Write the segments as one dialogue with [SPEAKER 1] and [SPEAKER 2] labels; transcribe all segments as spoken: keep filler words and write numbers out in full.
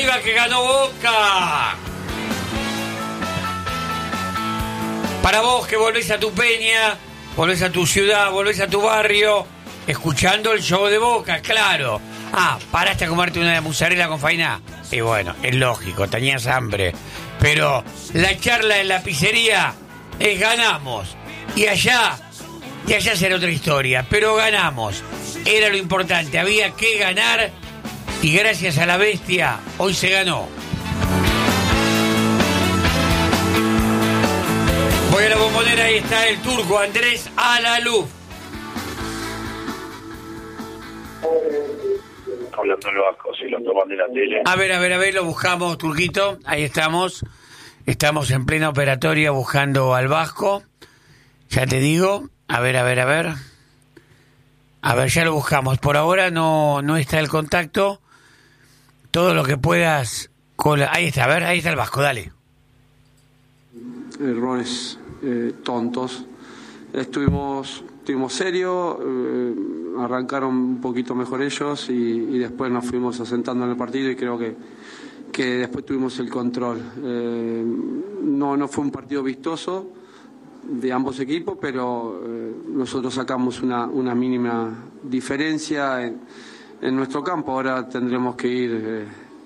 [SPEAKER 1] arriba que ganó Boca! Para vos que volvés a tu peña, volvés a tu ciudad, volvés a tu barrio, escuchando el show de Boca, claro. Ah, paraste a comerte una de mozzarella con faina. Y bueno, es lógico, tenías hambre. Pero la charla en la pizzería es ganamos. Y allá, y allá será otra historia, pero ganamos. Era lo importante, había que ganar y gracias a la bestia, hoy se ganó. Voy a la bombonera, ahí está el turco Andrés Alaluf.
[SPEAKER 2] Hablando del Vasco, si lo toman de la tele.
[SPEAKER 1] A ver, a ver, a ver, lo buscamos, Turquito. Ahí estamos. Estamos en plena operatoria buscando al Vasco. Ya te digo. A ver, a ver, a ver. A ver, ya lo buscamos. Por ahora no, no está el contacto. Todo lo que puedas. Con la... Ahí está, a ver, ahí está el Vasco, dale.
[SPEAKER 3] Errores eh, tontos. Estuvimos, estuvimos serios. Eh, arrancaron un poquito mejor ellos y, y después nos fuimos asentando en el partido y creo que, que después tuvimos el control. Eh, no, no fue un partido vistoso de ambos equipos, pero eh, nosotros sacamos una, una mínima diferencia en, en nuestro campo. Ahora tendremos que ir eh,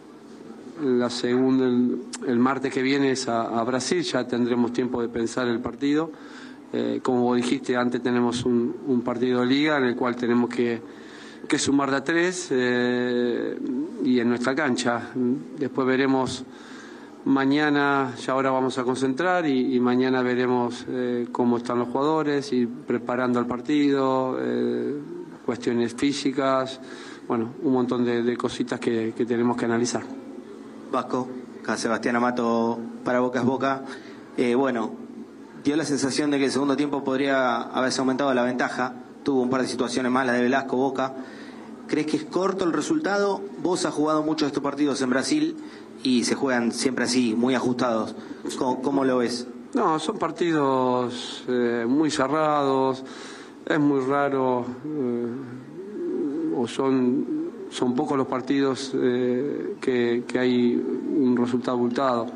[SPEAKER 3] la segunda, el, el martes que viene es a, a Brasil, ya tendremos tiempo de pensar el partido. Eh, como vos dijiste, antes tenemos un, un partido de liga en el cual tenemos que, que sumar de a tres eh, y en nuestra cancha. Después veremos mañana, ya ahora vamos a concentrar y, y mañana veremos eh, cómo están los jugadores y preparando el partido, eh, cuestiones físicas, bueno, un montón de, de cositas que, que tenemos que analizar.
[SPEAKER 4] Vasco, acá Sebastián Amato para Boca es Boca. Eh, bueno, dio la sensación de que el segundo tiempo podría haberse aumentado la ventaja. Tuvo un par de situaciones más, la de Velasco, Boca. ¿Crees que es corto el resultado? Vos has jugado muchos de estos partidos en Brasil y se juegan siempre así, muy ajustados. ¿Cómo, cómo lo ves?
[SPEAKER 3] No, son partidos eh, muy cerrados. Es muy raro, eh, o son, son pocos los partidos eh, que, que hay un resultado abultado.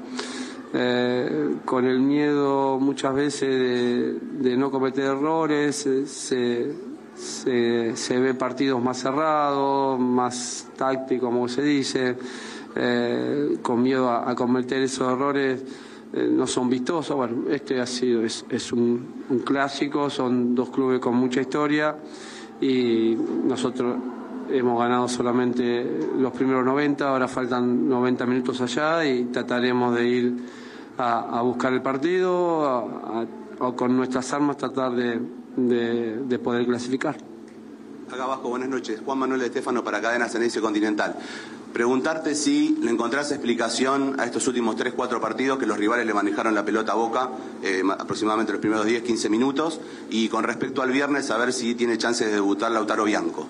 [SPEAKER 3] Eh, con el miedo muchas veces de, de no cometer errores, eh, se, se, se ve partidos más cerrados, más tácticos, como se dice, eh, con miedo a, a cometer esos errores, eh, no son vistosos. Bueno, este ha sido, es, es un, un clásico, son dos clubes con mucha historia y nosotros hemos ganado solamente los primeros noventa, ahora faltan noventa minutos allá y trataremos de ir a, a buscar el partido a, a, o con nuestras armas tratar de, de, de poder clasificar.
[SPEAKER 5] Acá Vasco, buenas noches. Juan Manuel Estefano para Cadena Ceneice Continental. Preguntarte si le encontrás explicación a estos últimos tres cuatro partidos que los rivales le manejaron la pelota a Boca, eh, aproximadamente los primeros diez quince minutos, y con respecto al viernes, saber si tiene chances de debutar Lautaro Bianco.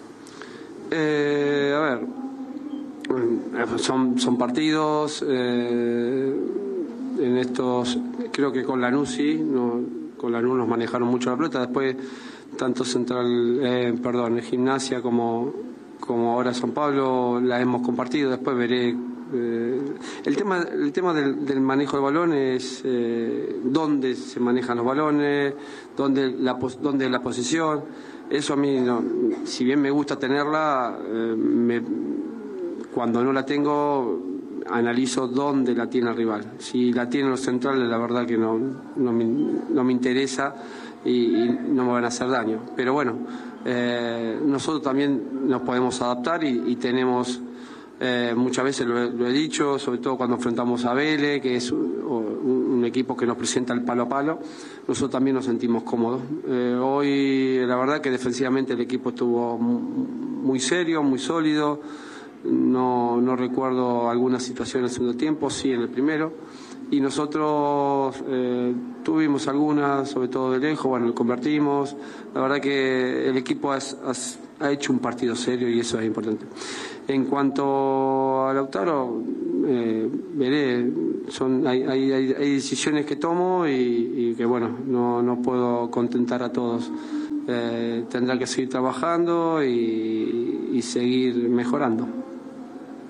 [SPEAKER 3] Eh, a ver, son, son partidos, eh, en estos, creo que con Lanús sí, no, con Lanús nos manejaron mucho la pelota, después tanto Central, eh, perdón, Gimnasia como, como ahora San Pablo la hemos compartido, después veré. Eh, el tema, el tema del, del manejo de balones, eh, dónde se manejan los balones, dónde la, dónde la posición. Eso a mí, no, si bien me gusta tenerla, eh, me, cuando no la tengo, analizo dónde la tiene el rival. Si la tienen los centrales, la verdad que no, no, me, no me interesa y, y no me van a hacer daño. Pero bueno, eh, nosotros también nos podemos adaptar y, y tenemos, eh, muchas veces lo he, lo he dicho, sobre todo cuando enfrentamos a Vélez, que es un, un equipo que nos presenta el palo a palo, nosotros también nos sentimos cómodos. Eh, hoy la verdad que defensivamente el equipo estuvo muy serio, muy sólido, no, no recuerdo alguna situación en el segundo tiempo, sí en el primero, y nosotros eh, tuvimos algunas, sobre todo de lejos, bueno, lo convertimos. La verdad que el equipo has, has, ha hecho un partido serio y eso es importante. En cuanto a Lautaro, eh, veré, son, hay, hay, hay decisiones que tomo y, y que bueno, no, no puedo contentar a todos. Eh, tendrá que seguir trabajando y, y seguir mejorando.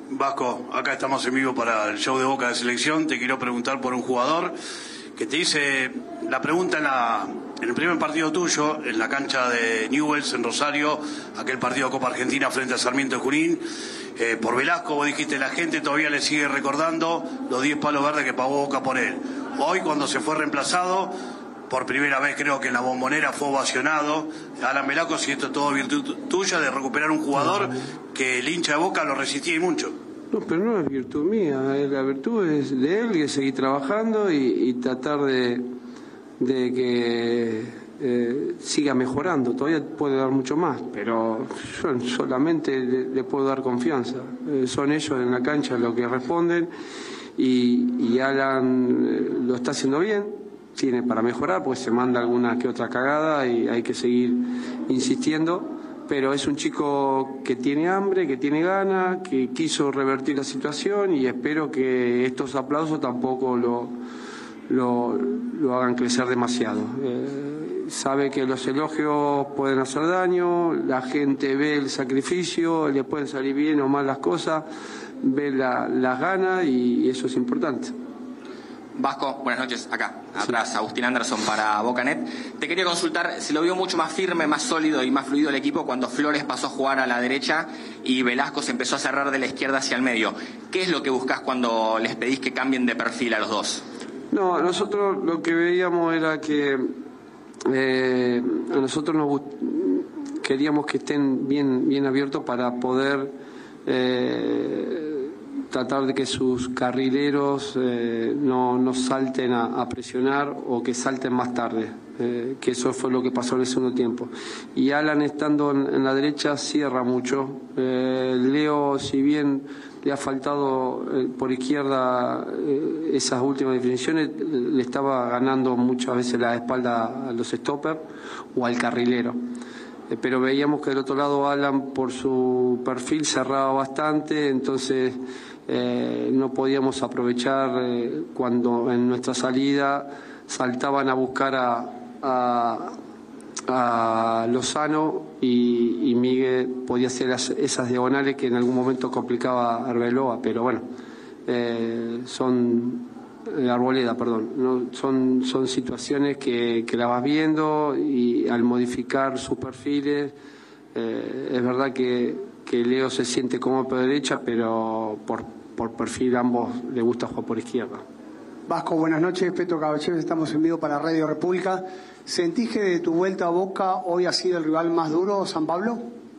[SPEAKER 6] Vasco, acá estamos en vivo para el show de Boca de Selección. Te quiero preguntar por un jugador que te hice la pregunta en, la, en el primer partido tuyo, en la cancha de Newell's en Rosario, aquel partido de Copa Argentina frente a Sarmiento de Junín. Eh, por Velasco, vos dijiste, la gente todavía le sigue recordando los diez palos verdes que pagó Boca por él. Hoy, cuando se fue reemplazado, por primera vez creo que en la Bombonera fue ovacionado. Alan Velasco, si esto es todo virtud tuya de recuperar un jugador que el hincha de Boca lo resistía y mucho.
[SPEAKER 3] No, pero no es virtud mía, la virtud es de él, que seguir trabajando y, y tratar de, de que eh, siga mejorando. Todavía puede dar mucho más, pero yo solamente le, le puedo dar confianza. Eh, son ellos en la cancha los que responden y, y Alan eh, lo está haciendo bien. Tiene para mejorar, pues se manda alguna que otra cagada y hay que seguir insistiendo, pero es un chico que tiene hambre, que tiene ganas, que quiso revertir la situación y espero que estos aplausos tampoco lo, lo, lo hagan crecer demasiado. Eh, sabe que los elogios pueden hacer daño, la gente ve el sacrificio, le pueden salir bien o mal las cosas, ve la, las ganas y, y eso es importante.
[SPEAKER 7] Vasco, buenas noches, acá, atrás, Agustín Anderson para Bocanet. Te quería consultar, se lo vio mucho más firme, más sólido y más fluido el equipo cuando Flores pasó a jugar a la derecha y Velasco se empezó a cerrar de la izquierda hacia el medio. ¿Qué es lo que buscás cuando les pedís que cambien de perfil a los dos?
[SPEAKER 3] No, nosotros lo que veíamos era que eh, a nosotros nos queríamos que estén bien, bien abiertos para poder eh, tratar de que sus carrileros eh, no, no salten a, a presionar o que salten más tarde, eh, que eso fue lo que pasó en el segundo tiempo. Y Alan, estando en, en la derecha, cierra mucho. Eh, Leo, si bien le ha faltado eh, por izquierda eh, esas últimas definiciones, le estaba ganando muchas veces la espalda a los stoppers o al carrilero. Eh, pero veíamos que del otro lado Alan, por su perfil, cerraba bastante, entonces Eh, no podíamos aprovechar eh, cuando en nuestra salida saltaban a buscar a, a, a Lozano y, y Miguel podía hacer las, esas diagonales que en algún momento complicaba a Arbeloa, pero bueno, eh, son eh, Arboleda, perdón, ¿no? son, son situaciones que, que la vas viendo y al modificar sus perfiles eh, es verdad que, que Leo se siente como por derecha, pero por por perfil ambos le gusta jugar por izquierda.
[SPEAKER 8] Vasco, buenas noches, Petro Caballero, estamos en vivo para Radio República. ¿Sentís que de tu vuelta a Boca hoy ha sido el rival más duro, San Pablo?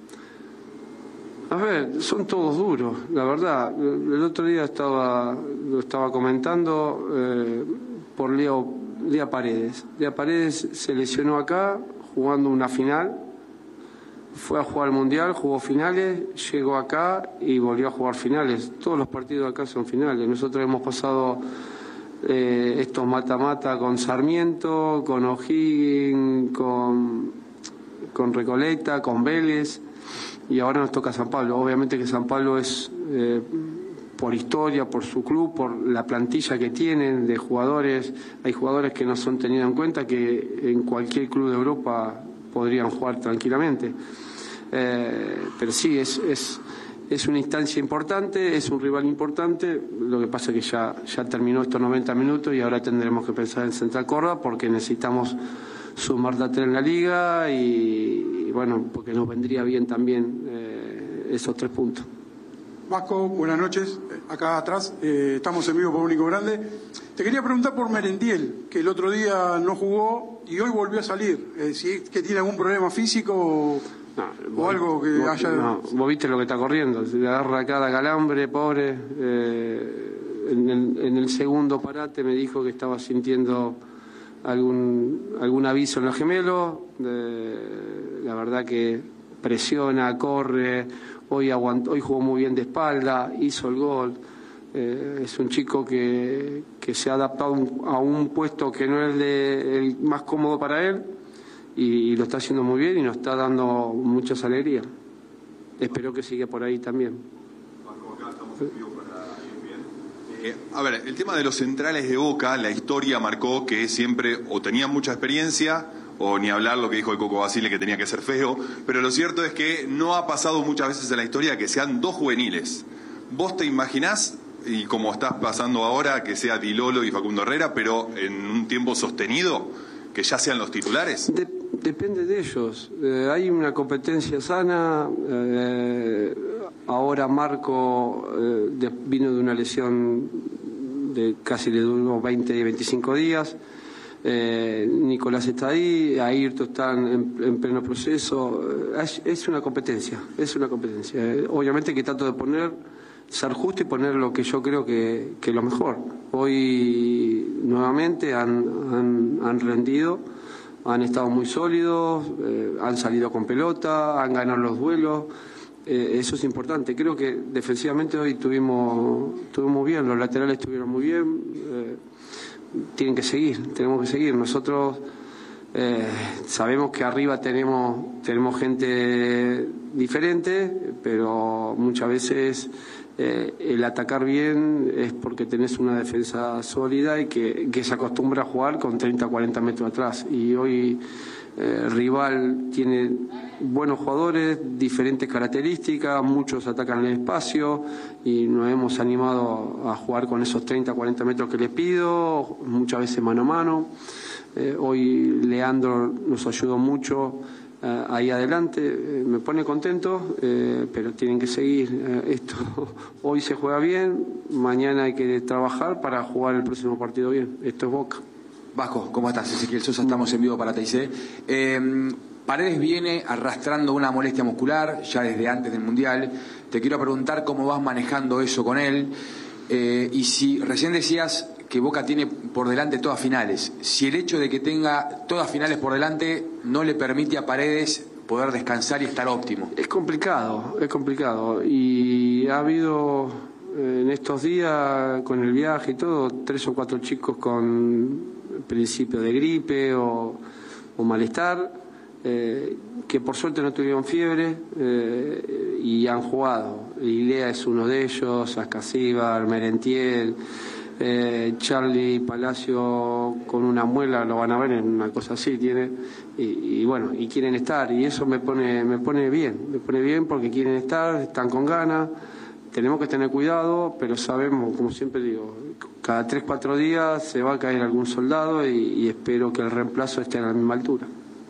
[SPEAKER 3] A ver, son todos duros, la verdad. El otro día estaba lo estaba comentando eh, por Leo, Lea Paredes. Lea Paredes se lesionó acá jugando una final. Fue a jugar al Mundial, jugó finales, llegó acá y volvió a jugar finales. Todos los partidos acá son finales. Nosotros hemos pasado eh, estos mata-mata con Sarmiento, con O'Higgins, con, con Recoleta, con Vélez y ahora nos toca San Pablo. Obviamente que San Pablo es, eh, por historia, por su club, por la plantilla que tienen de jugadores. Hay jugadores que no son tenidos en cuenta que en cualquier club de Europa podrían jugar tranquilamente. Eh, pero sí, es, es, es una instancia importante, es un rival importante. Lo que pasa es que ya, ya terminó estos noventa minutos y ahora tendremos que pensar en Central Córdoba porque necesitamos sumar la tres en la liga y, y bueno, porque nos vendría bien también eh, esos tres puntos.
[SPEAKER 9] Vasco, buenas noches. Acá atrás eh, estamos en vivo por Único Grande. Te quería preguntar por Merendiel, que el otro día no jugó y hoy volvió a salir. Eh, si es que tiene algún problema físico o, no, o vos, algo que
[SPEAKER 3] vos,
[SPEAKER 9] haya...
[SPEAKER 3] No, vos viste lo que está corriendo. Se le agarra cada calambre, pobre. Eh, en, el, en el segundo parate me dijo que estaba sintiendo algún, algún aviso en los gemelos. Eh, la verdad que presiona, corre... Hoy, aguantó, hoy jugó muy bien de espalda, hizo el gol. Eh, es un chico que, que se ha adaptado a un puesto que no es de, el más cómodo para él y, y lo está haciendo muy bien y nos está dando muchas alegrías. Espero que siga por ahí también.
[SPEAKER 10] Eh, a ver, el tema de los centrales de Boca, la historia marcó que siempre o tenían mucha experiencia o ni hablar lo que dijo el Coco Basile, que tenía que ser feo, pero lo cierto es que no ha pasado muchas veces en la historia que sean dos juveniles. ¿Vos te imaginás, y como estás pasando ahora, que sea Di Lolo y Facundo Herrera, pero en un tiempo sostenido, que ya sean los titulares?
[SPEAKER 3] De, depende de ellos. Eh, hay una competencia sana. Eh, ahora Marco eh, de, vino de una lesión de casi le duró veinte, veinticinco días. Eh, Nicolás está ahí, Ayrton está en, en pleno proceso. Es, es una competencia, es una competencia. Eh, obviamente que trato de poner, ser justo y poner lo que yo creo que, que es lo mejor. Hoy nuevamente han, han, han rendido, han estado muy sólidos, eh, han salido con pelota, han ganado los duelos. Eh, eso es importante. Creo que defensivamente hoy tuvimos, tuvimos bien, los laterales estuvieron muy bien. Eh, tienen que seguir, tenemos que seguir. Nosotros eh, sabemos que arriba tenemos, tenemos gente diferente, pero muchas veces eh, el atacar bien es porque tenés una defensa sólida y que, que se acostumbra a jugar con treinta, cuarenta metros atrás. Y hoy eh, el rival tiene buenos jugadores, diferentes características, muchos atacan el espacio y nos hemos animado a jugar con esos treinta, cuarenta metros que les pido, muchas veces mano a mano. Eh, hoy Leandro nos ayudó mucho eh, ahí adelante, eh, me pone contento, eh, pero tienen que seguir. Eh, esto hoy se juega bien, mañana hay que trabajar para jugar el próximo partido bien. Esto es Boca.
[SPEAKER 11] Vasco, ¿cómo estás? Ezequiel Sosa, estamos en vivo para T I C. Eh, Paredes viene arrastrando una molestia muscular ya desde antes del Mundial. Te quiero preguntar cómo vas manejando eso con él. Eh, y si recién decías que Boca tiene por delante todas finales, si el hecho de que tenga todas finales por delante no le permite a Paredes poder descansar y estar óptimo.
[SPEAKER 3] Es complicado, es complicado. Y ha habido eh, en estos días, con el viaje y todo, tres o cuatro chicos con principio de gripe o, o malestar. Eh, que por suerte no tuvieron fiebre eh, y han jugado. Ilea es uno de ellos, Ascasíbar, Merentiel, eh, Charlie Palacio con una muela, lo van a ver en una cosa así tiene, y, y bueno, y quieren estar, y eso me pone, me pone bien, me pone bien porque quieren estar, están con ganas. Tenemos que tener cuidado, pero sabemos, como siempre digo, cada tres, cuatro días se va a caer algún soldado y, y espero que el reemplazo esté a la misma altura.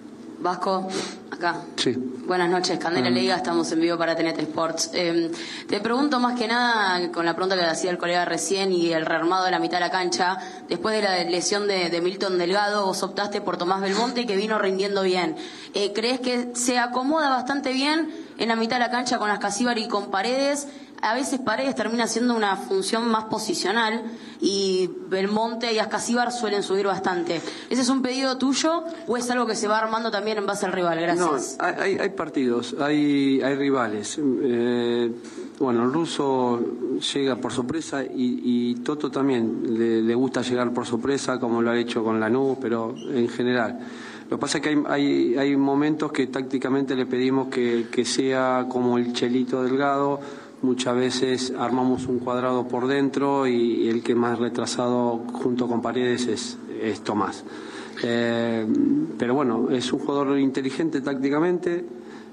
[SPEAKER 12] Vasco, acá.
[SPEAKER 3] Sí.
[SPEAKER 12] Buenas noches, Candela um. Liga, estamos en vivo para T N T Sports. Eh, te pregunto más que nada, con la pregunta que le hacía el colega recién y el rearmado de la mitad de la cancha, después de la lesión de, de Milton Delgado, vos optaste por Tomás Belmonte, que vino rindiendo bien. Eh, ¿Crees que se acomoda bastante bien en la mitad de la cancha con Ascasíbar y con Paredes? A veces Paredes termina siendo una función más posicional y Belmonte y Ascasíbar suelen subir bastante. ¿Ese es un pedido tuyo o es algo que se va armando también en base al rival? Gracias.
[SPEAKER 3] No, hay, hay partidos, hay, hay rivales. Eh, bueno, el ruso llega por sorpresa y, y Toto también le, le gusta llegar por sorpresa, como lo ha hecho con Lanús, pero en general. Lo que pasa es que hay, hay, hay momentos que tácticamente le pedimos que, que sea como el Chelito Delgado. Muchas veces armamos un cuadrado por dentro y el que más retrasado junto con Paredes es, es Tomás. Eh, pero bueno, es un jugador inteligente tácticamente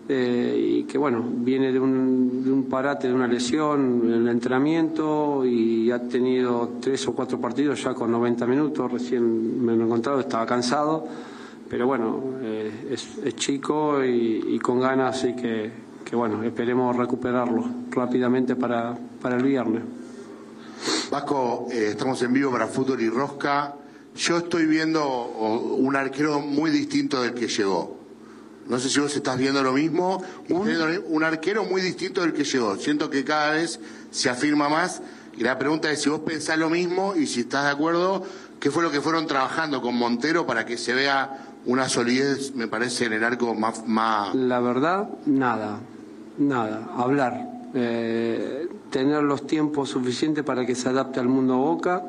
[SPEAKER 3] eh, y que bueno, viene de un, de un parate, de una lesión en el entrenamiento y ha tenido tres o cuatro partidos ya con noventa minutos, recién me lo he encontrado, estaba cansado, pero bueno, eh, es, es chico y, y con ganas, así que... que bueno, esperemos recuperarlo rápidamente para, para el viernes.
[SPEAKER 13] Vasco, eh, estamos en vivo para Fútbol y Rosca. Yo estoy viendo un arquero muy distinto del que llegó. No sé si vos estás viendo lo mismo. ¿Un? un arquero muy distinto del que llegó. Siento que cada vez se afirma más. Y la pregunta es si vos pensás lo mismo y si estás de acuerdo, ¿qué fue lo que fueron trabajando con Montero para que se vea una solidez, me parece, en el arco más... más...
[SPEAKER 3] La verdad, nada. Nada, hablar, eh, tener los tiempos suficientes para que se adapte al mundo Boca.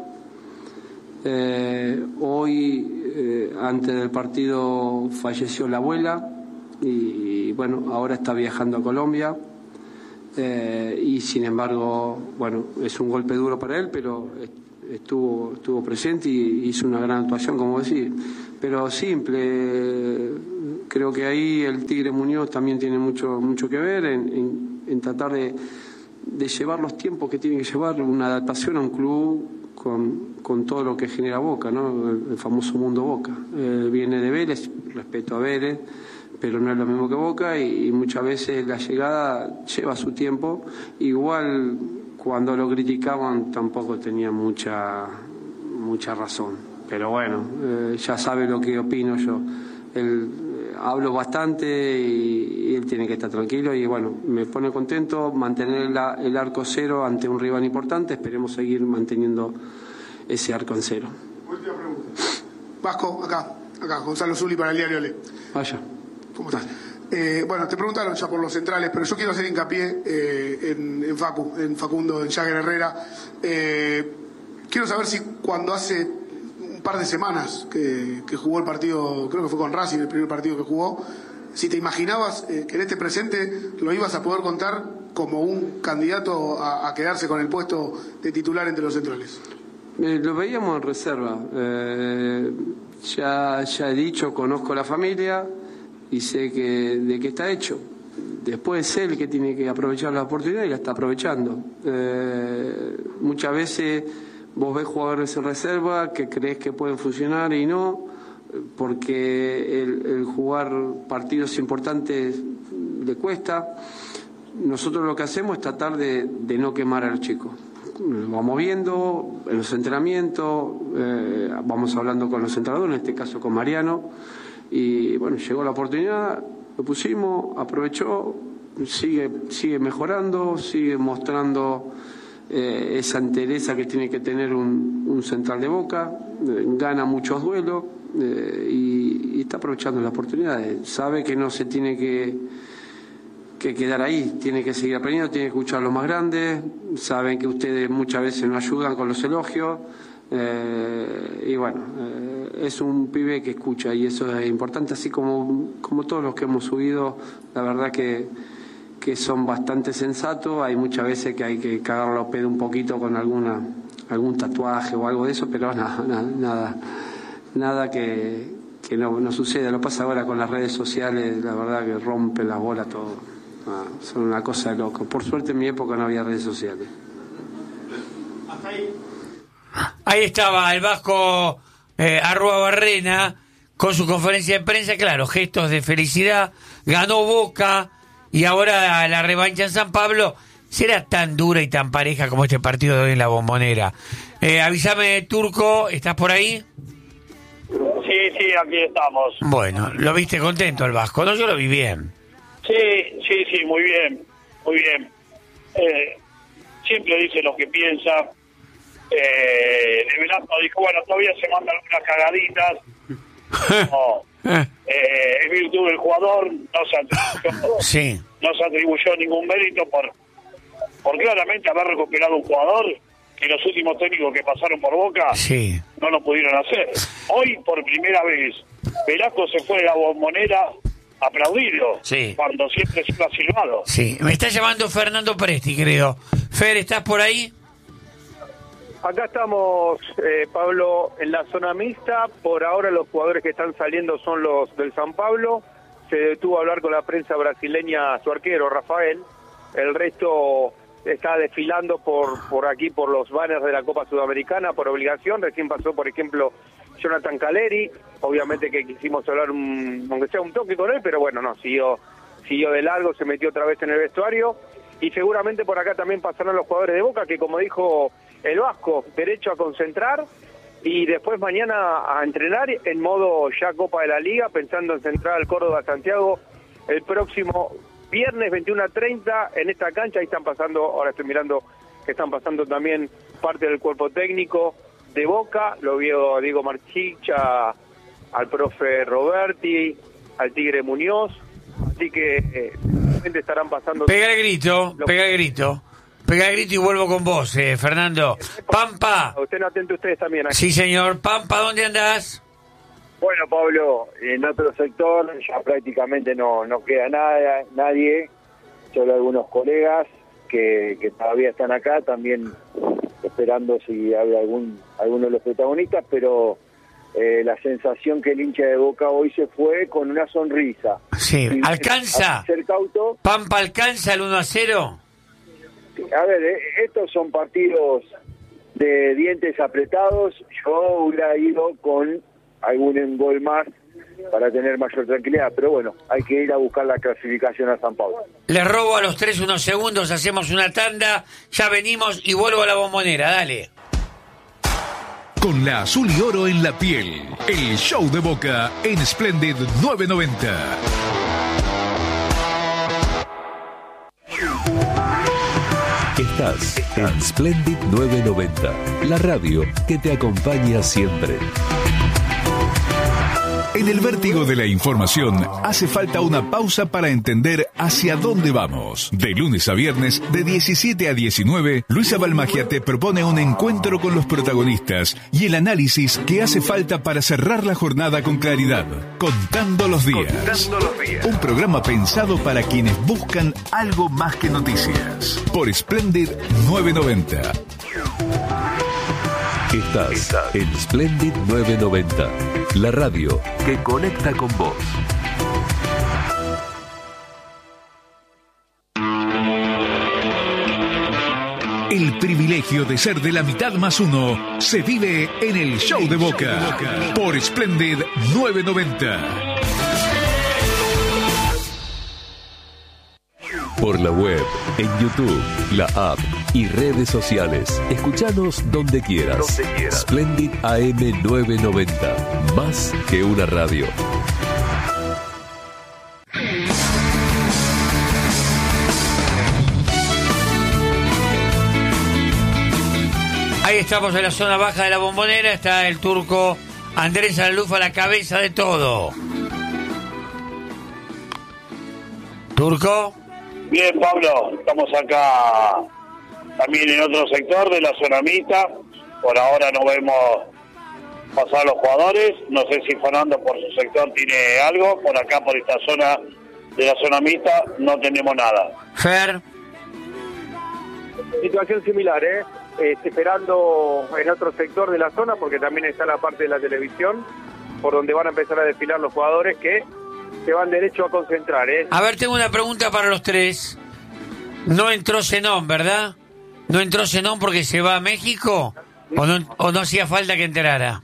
[SPEAKER 3] Eh, hoy, eh, antes del partido, falleció la abuela y, bueno, ahora está viajando a Colombia. Eh, y sin embargo, bueno, es un golpe duro para él, pero estuvo, estuvo presente y hizo una gran actuación, como decir. Pero simple, creo que ahí el Tigre Muñoz también tiene mucho mucho que ver en, en, en tratar de, de llevar los tiempos que tiene que llevar una adaptación a un club con, con todo lo que genera Boca, ¿no? El, el famoso mundo Boca. Eh, viene de Vélez, respeto a Vélez, pero no es lo mismo que Boca y, y muchas veces la llegada lleva su tiempo. Igual cuando lo criticaban tampoco tenía mucha, mucha razón. Pero bueno, eh, ya sabe lo que opino yo. Él, eh, hablo bastante y, y él tiene que estar tranquilo y bueno, me pone contento mantener la, el arco cero ante un rival importante. Esperemos seguir manteniendo ese arco en cero.
[SPEAKER 8] Última pregunta. Vasco, acá, acá, Gonzalo Zuli para el diario Ole.
[SPEAKER 3] Vaya.
[SPEAKER 8] ¿Cómo estás? Eh, bueno, te preguntaron ya por los centrales, pero yo quiero hacer hincapié eh, en, en Facu, en Facundo, en Jagger Herrera. Eh, quiero saber si cuando hace un par de semanas que, que jugó el partido, creo que fue con Racing el primer partido que jugó, si te imaginabas eh, que en este presente lo ibas a poder contar como un candidato a, a quedarse con el puesto de titular entre los centrales.
[SPEAKER 3] Eh, lo veíamos en reserva. Eh, ya, ya he dicho, conozco la familia y sé que de qué está hecho. Después es él que tiene que aprovechar la oportunidad y la está aprovechando. Eh, muchas veces vos ves jugadores en reserva que crees que pueden funcionar y no, porque el, el jugar partidos importantes le cuesta. Nosotros lo que hacemos es tratar de, de no quemar a los chicos. Lo vamos viendo en los entrenamientos, eh, vamos hablando con los entrenadores, en este caso con Mariano, y bueno, llegó la oportunidad, lo pusimos, aprovechó, sigue, sigue mejorando, sigue mostrando eh, esa entereza que tiene que tener un, un central de Boca, eh, gana muchos duelos eh, y, y está aprovechando las oportunidades, sabe que no se tiene que que quedar ahí, tiene que seguir aprendiendo, tiene que escuchar a los más grandes, saben que ustedes muchas veces nos ayudan con los elogios, eh, y bueno, eh, es un pibe que escucha y eso es importante, así como, como todos los que hemos subido, la verdad que, que son bastante sensatos, hay muchas veces que hay que cagar los pedos un poquito con alguna algún tatuaje o algo de eso, pero nada, nada, nada, nada que, que no, no suceda, lo pasa ahora con las redes sociales, la verdad que rompen las bolas todo. Ah, son una cosa de loco. Por suerte en mi época no había redes sociales.
[SPEAKER 1] Ahí estaba el Vasco eh, arroba Barrena con su conferencia de prensa, claro, gestos de felicidad, ganó Boca y ahora la revancha en San Pablo será tan dura y tan pareja como este partido de hoy en la Bombonera. Eh, avísame, Turco, ¿estás por ahí?
[SPEAKER 2] Sí, sí, aquí estamos.
[SPEAKER 1] Bueno, ¿lo viste contento el Vasco? No, yo lo vi bien.
[SPEAKER 2] Sí, sí, sí, muy bien, muy bien. Eh, siempre dice lo que piensa. Eh, de Velasco dijo, bueno, todavía se mandan unas cagaditas. No, eh, es virtud del jugador, no se atribuyó,
[SPEAKER 1] sí.
[SPEAKER 2] no se atribuyó ningún mérito por, por claramente haber recuperado un jugador que los últimos técnicos que pasaron por Boca
[SPEAKER 1] sí.
[SPEAKER 2] no lo pudieron hacer. Hoy, por primera vez, Velasco se fue de la Bombonera aplaudido,
[SPEAKER 1] sí.
[SPEAKER 2] cuando siempre se ha silbado.
[SPEAKER 1] Sí, me está llamando Fernando Presti, creo. Fer, ¿estás por ahí?
[SPEAKER 14] Acá estamos, eh, Pablo, en la zona mixta. Por ahora los jugadores que están saliendo son los del San Pablo. Se detuvo a hablar con la prensa brasileña su arquero, Rafael. El resto está desfilando por, por aquí, por los banners de la Copa Sudamericana, por obligación. Recién pasó, por ejemplo, Jonathan Caleri, obviamente que quisimos hablar, un, aunque sea un toque con él, pero bueno, no, siguió, siguió de largo, se metió otra vez en el vestuario, y seguramente por acá también pasarán los jugadores de Boca, que como dijo el Vasco, derecho a concentrar, y después mañana a entrenar en modo ya Copa de la Liga, pensando en Central Córdoba Santiago, el próximo viernes veintiuno a treinta en esta cancha. Ahí están pasando, ahora estoy mirando que están pasando también parte del cuerpo técnico de Boca, lo vio a Diego Marchicha, al profe Roberti, al Tigre Muñoz, así que eh, estarán pasando...
[SPEAKER 1] Pega el grito, los... pega el grito, pega el grito y vuelvo con vos, eh, Fernando. Pampa.
[SPEAKER 14] Estén atentos ustedes también. Aquí.
[SPEAKER 1] Sí, señor. Pampa, ¿dónde andás?
[SPEAKER 15] Bueno, Pablo, en otro sector ya prácticamente no, no queda nada, nadie, solo algunos colegas que, que todavía están acá, también esperando si había algún alguno de los protagonistas, pero eh, la sensación que el hincha de Boca hoy se fue con una sonrisa.
[SPEAKER 1] Sí, ¿alcanza?
[SPEAKER 15] Ser cauto.
[SPEAKER 1] ¿Pampa alcanza el uno a cero?
[SPEAKER 15] a ver, eh, estos son partidos de dientes apretados. Yo hubiera ido con algún gol más para tener mayor tranquilidad, pero bueno, hay que ir a buscar la clasificación a San Pablo.
[SPEAKER 1] Les robo a los tres unos segundos, hacemos una tanda, ya venimos y vuelvo a la Bombonera, dale.
[SPEAKER 16] Con la azul y oro en la piel, el show de Boca en Splendid nueve noventa.
[SPEAKER 17] Estás en Splendid nueve noventa, la radio que te acompaña siempre.
[SPEAKER 16] En el vértigo de la información hace falta una pausa para entender hacia dónde vamos. De lunes a viernes, de diecisiete a diecinueve, Luisa Balmagia te propone un encuentro con los protagonistas y el análisis que hace falta para cerrar la jornada con claridad. Contando los días. Contando los días. Un programa pensado para quienes buscan algo más que noticias. Por Splendid nueve noventa.
[SPEAKER 17] Estás en Splendid nueve noventa, la radio que conecta con vos.
[SPEAKER 16] El privilegio de ser de la mitad más uno se vive en el show de Boca por Splendid nueve noventa.
[SPEAKER 17] Por la web, en YouTube, la app y redes sociales. Escuchanos donde quieras. Donde quieras. Splendid A M nueve noventa. Más que una radio.
[SPEAKER 1] Ahí estamos en la zona baja de la Bombonera. Está el turco Andrés Alaluf a la cabeza de todo. ¿Turco?
[SPEAKER 2] Bien, Pablo, estamos acá también en otro sector de la zona mixta. Por ahora no vemos pasar a los jugadores. No sé si Fernando por su sector tiene algo. Por acá, por esta zona de la zona mixta, no tenemos nada.
[SPEAKER 1] Fer.
[SPEAKER 14] Situación similar, ¿eh? Eh, esperando en otro sector de la zona, porque también está la parte de la televisión, por donde van a empezar a desfilar los jugadores que se van derecho a concentrar, ¿eh?
[SPEAKER 1] A ver, tengo una pregunta para los tres. No entró Zenón, ¿verdad? ¿No entró Zenón porque se va a México? ¿O no, o no hacía falta que entrara?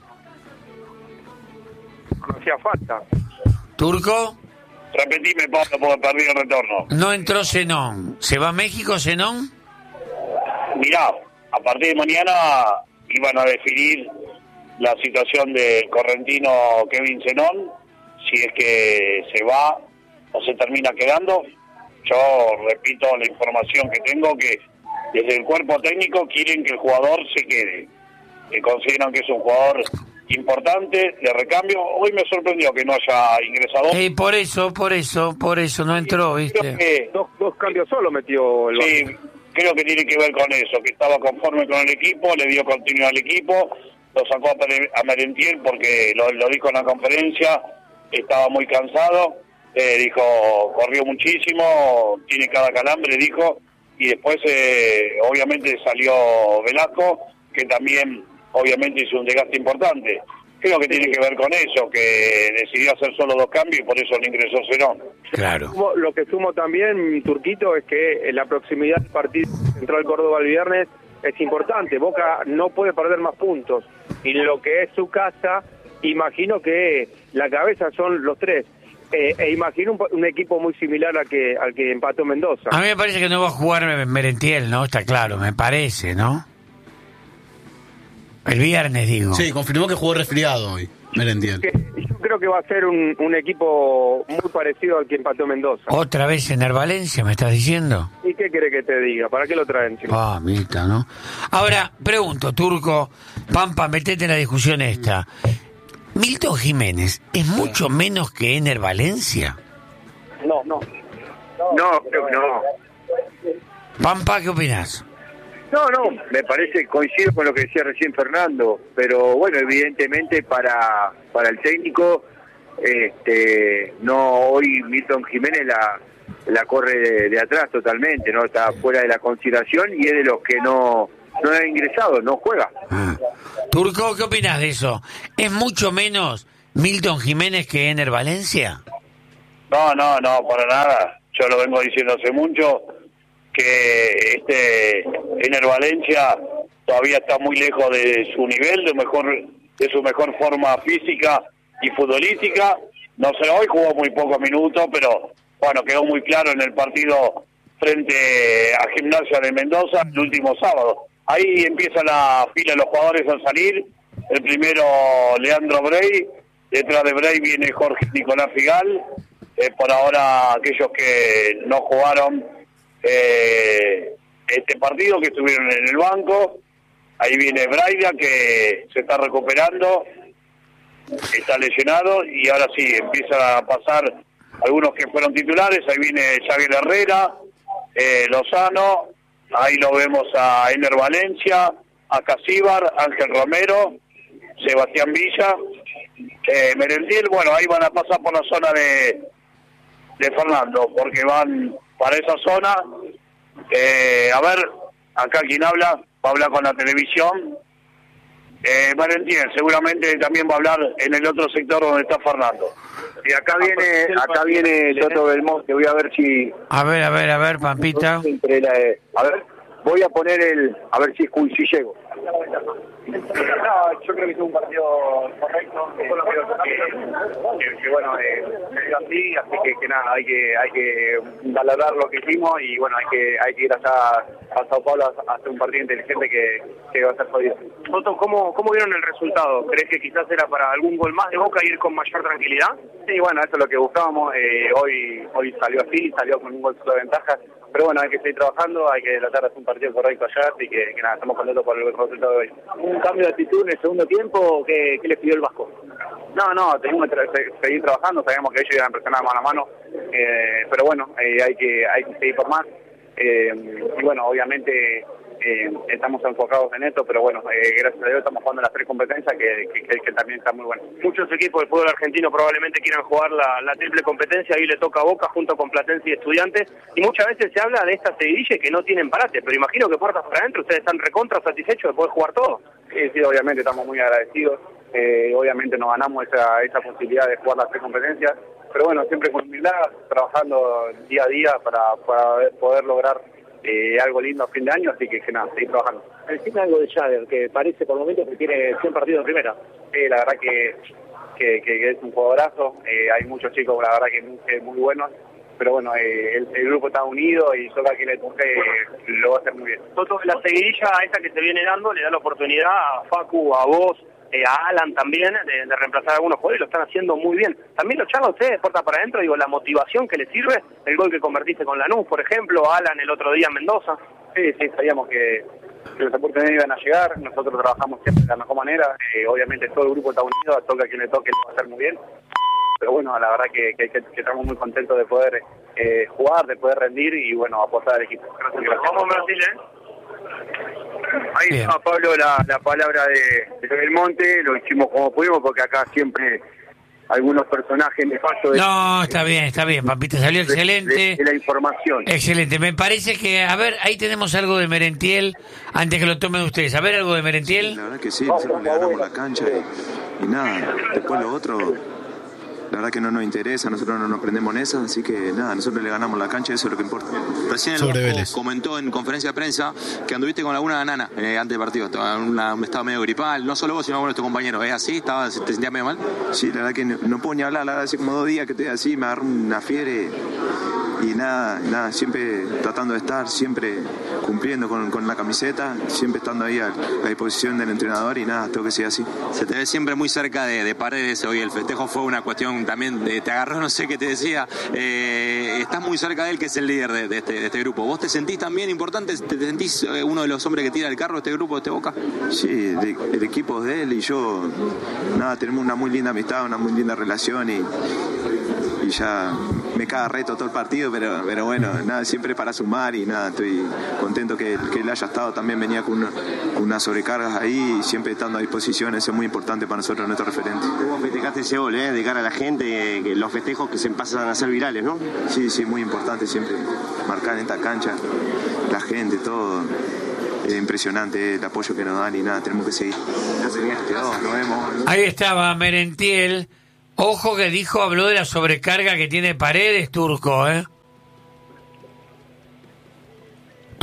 [SPEAKER 14] No hacía falta.
[SPEAKER 1] ¿Turco?
[SPEAKER 2] Repetime, Pablo, porque perdí el retorno.
[SPEAKER 1] No entró Zenón. ¿Se va a México Zenón?
[SPEAKER 2] Mirá, a partir de mañana iban a definir la situación del correntino Kevin Zenón, si es que se va o se termina quedando. Yo repito la información que tengo, que desde el cuerpo técnico quieren que el jugador se quede, que consideran que es un jugador importante de recambio. Hoy me sorprendió que no haya ingresado.
[SPEAKER 1] Eh, por eso, por eso, por eso no entró, ¿viste?
[SPEAKER 2] Que,
[SPEAKER 14] dos, dos cambios solo metió el
[SPEAKER 2] sí, creo que tiene que ver con eso, que estaba conforme con el equipo, le dio continuidad al equipo, lo sacó a, Pere, a Merentiel porque lo, lo dijo en la conferencia, estaba muy cansado, eh, dijo, corrió muchísimo, tiene cada calambre, dijo, y después eh, obviamente salió Velasco, que también obviamente hizo un desgaste importante. Creo que tiene que ver con eso, que decidió hacer solo dos cambios y por eso no ingresó Zenón.
[SPEAKER 1] Claro.
[SPEAKER 14] Lo que sumo también, Turquito, es que la proximidad del partido Central Córdoba el viernes es importante. Boca no puede perder más puntos. Y lo que es su casa, imagino que la cabeza son los tres. Eh, e imagino un, un equipo muy similar al que, al que empató Mendoza.
[SPEAKER 1] A mí me parece que no va a jugar Merentiel, ¿no? Está claro, me parece, ¿no? El viernes, digo.
[SPEAKER 18] Sí, confirmó que jugó resfriado hoy, Merentiel.
[SPEAKER 14] Yo creo que va a ser un, un equipo muy parecido al que empató Mendoza.
[SPEAKER 1] ¿Otra vez en Valencia, me estás diciendo?
[SPEAKER 14] ¿Y qué quiere que te diga? ¿Para qué lo traen, chicos?
[SPEAKER 1] Ah, mita, ¿no? Ahora, pregunto, Turco, Pampa, metete en la discusión esta. ¿Milton Jiménez es mucho menos que Ener Valencia?
[SPEAKER 14] No, no. No, creo que no.
[SPEAKER 1] Pampa, ¿qué opinás?
[SPEAKER 15] No, no, me parece, coincido con lo que decía recién Fernando, pero bueno, evidentemente para para el técnico, este, no, hoy Milton Jiménez la, la corre de, de atrás totalmente, no está fuera de la consideración y es de los que no, no ha ingresado, no juega.
[SPEAKER 1] Ah. Turco, ¿qué opinás de eso? ¿Es mucho menos Milton Jiménez que Ener Valencia?
[SPEAKER 2] No, no, no, para nada. Yo lo vengo diciendo hace mucho, que este Ener Valencia todavía está muy lejos de su nivel, de mejor de su mejor forma física y futbolística. No sé, hoy jugó muy pocos minutos, pero bueno, quedó muy claro en el partido frente a Gimnasia de Mendoza el último sábado. Ahí empieza la fila de los jugadores a salir. El primero, Leandro Brey. Detrás de Brey viene Jorge Nicolás Figal. Eh, por ahora, aquellos que no jugaron eh, este partido, que estuvieron en el banco. Ahí viene Braida, que se está recuperando, está lesionado, y ahora sí, empieza a pasar algunos que fueron titulares. Ahí viene Xavier Herrera, eh, Lozano, ahí lo vemos a Ener Valencia, a Casíbar, Ángel Romero, Sebastián Villa, eh, Merentiel. Bueno, ahí van a pasar por la zona de, de Fernando, porque van para esa zona. Eh, a ver, acá quien habla, va a hablar con la televisión. Eh, Merentiel seguramente también va a hablar en el otro sector donde está Fernando.
[SPEAKER 15] Y acá viene, acá viene Toto Belmonte, voy a ver si...
[SPEAKER 1] A ver, a ver, a ver, Pampita.
[SPEAKER 15] Entre la, a ver, voy a poner el... A ver si, si llego. No, yo creo que es un partido correcto, eh, que, que, que bueno, eh, medio así, así que, que nada, hay que hay que valorar lo que hicimos y bueno, hay que hay que ir allá a Sao Paulo a hacer un partido inteligente que, que va a ser jodido.
[SPEAKER 19] Toto, ¿cómo, ¿cómo vieron el resultado? ¿Crees que quizás era para algún gol más de Boca y ir con mayor tranquilidad?
[SPEAKER 15] Sí, bueno, eso es lo que buscábamos, eh, hoy hoy salió así, salió con un gol solo de ventaja, pero bueno, hay que seguir trabajando, hay que tratar de hacer un partido correcto allá, así que, que nada, estamos contentos por el resultado de hoy.
[SPEAKER 19] ¿Un cambio de actitud en el segundo tiempo? ¿Qué, qué les pidió el Vasco?
[SPEAKER 15] No, no, tenemos que tra- seguir trabajando, sabíamos que ellos iban a presionar mano a mano, eh, pero bueno, eh, hay que hay que seguir por más, eh, y bueno, obviamente eh, estamos enfocados en esto, pero bueno, eh, gracias a Dios estamos jugando las tres competencias que, que, que, que también están muy buenas.
[SPEAKER 19] Muchos equipos del fútbol argentino probablemente quieran jugar la, la triple competencia, ahí le toca a Boca junto con Platense y Estudiantes, y muchas veces se habla de esta seguidilla que no tienen parate, pero imagino que puertas para adentro, ustedes están recontra satisfechos de poder jugar todo.
[SPEAKER 15] Sí, sí, obviamente estamos muy agradecidos, eh, obviamente nos ganamos esa, esa posibilidad de jugar las tres competencias, pero bueno, siempre con humildad, trabajando día a día para, para poder lograr eh, algo lindo a fin de año, así que, que nada, seguir trabajando.
[SPEAKER 19] Decime algo de Jagger, que parece por momentos que tiene cien partidos de primera.
[SPEAKER 15] Sí, la verdad que, que, que, que es un jugadorazo, eh, hay muchos chicos, la verdad que muy, que muy buenos, pero bueno, eh, el, el grupo está unido y solo a quien le toque eh, lo va a hacer muy bien.
[SPEAKER 19] Toto, la seguidilla esa que se viene dando le da la oportunidad a Facu, a vos, eh, a Alan también, de, de reemplazar a algunos jugadores, y lo están haciendo muy bien. También lo charlan ustedes de puerta para adentro, digo, la motivación que les sirve, el gol que convertiste con Lanús, por ejemplo, Alan el otro día en Mendoza.
[SPEAKER 15] Sí, sí, sabíamos que, que los oportunidades iban a llegar, nosotros trabajamos siempre de la mejor manera, eh, obviamente todo el grupo está unido, toca a quien le toque, lo va a hacer muy bien. Pero bueno, la verdad que, que, que, que estamos muy contentos de poder eh, jugar, de poder rendir y bueno, aportar al equipo. Gracias, gracias.
[SPEAKER 19] Vamos a Brasil, ¿eh?
[SPEAKER 15] Ahí está, Pablo, la, la palabra de, de Belmonte, lo hicimos como pudimos porque acá siempre algunos personajes nefastos de...
[SPEAKER 1] No, está bien, está bien, Pampita, salió excelente.
[SPEAKER 15] De, de la información.
[SPEAKER 1] Excelente, me parece que, a ver, ahí tenemos algo de Merentiel, antes que lo tomen ustedes. A ver, algo de Merentiel.
[SPEAKER 20] Sí, la verdad que sí, nosotros le ganamos la cancha y, y nada, después lo otro... La verdad que no nos interesa, nosotros no nos prendemos en esa, así que nada, nosotros le ganamos la cancha, eso es lo que importa.
[SPEAKER 21] Recién el Vasco comentó en conferencia de prensa que anduviste con alguna nana eh, antes del partido, estaba en una, un estado medio gripal, no solo vos, sino algunos de tus compañeros. ¿Es así? ¿Estaba, ¿Te sentías medio mal?
[SPEAKER 20] Sí, la verdad que no, no puedo ni hablar, la verdad, hace como dos días que estoy así, me agarró una fiebre y nada, nada, siempre tratando de estar, siempre cumpliendo con, con la camiseta, siempre estando ahí a, a disposición del entrenador y nada, tengo que seguir así.
[SPEAKER 21] Se te ve siempre muy cerca de, de Paredes, hoy el festejo fue una cuestión también, de, te agarró, no sé qué te decía, eh, estás muy cerca de él, que es el líder de, de, este, de este grupo. ¿Vos te sentís también importante? ¿Te sentís eh, uno de los hombres que tira el carro de este grupo, de este Boca?
[SPEAKER 20] Sí, de, el equipo es de él y yo, nada, tenemos una muy linda amistad, una muy linda relación y, y ya me caga reto todo el partido, pero, pero bueno, nada, siempre para sumar y nada, estoy contento que, que él haya estado, también venía con, una, con unas sobrecargas ahí y siempre estando a disposición, eso es muy importante para nosotros, nuestro referente.
[SPEAKER 22] ¿Cómo festejaste ese gol, eh? De cara a la gente, que los festejos que se pasan a ser virales, ¿no?
[SPEAKER 20] Sí, sí, muy importante siempre marcar en esta cancha, la gente, todo. Es impresionante el apoyo que nos dan y nada, tenemos que seguir. Gracias, nos vemos.
[SPEAKER 1] Ahí estaba Merentiel. Ojo que dijo, habló de la sobrecarga que tiene Paredes, Turco, ¿eh?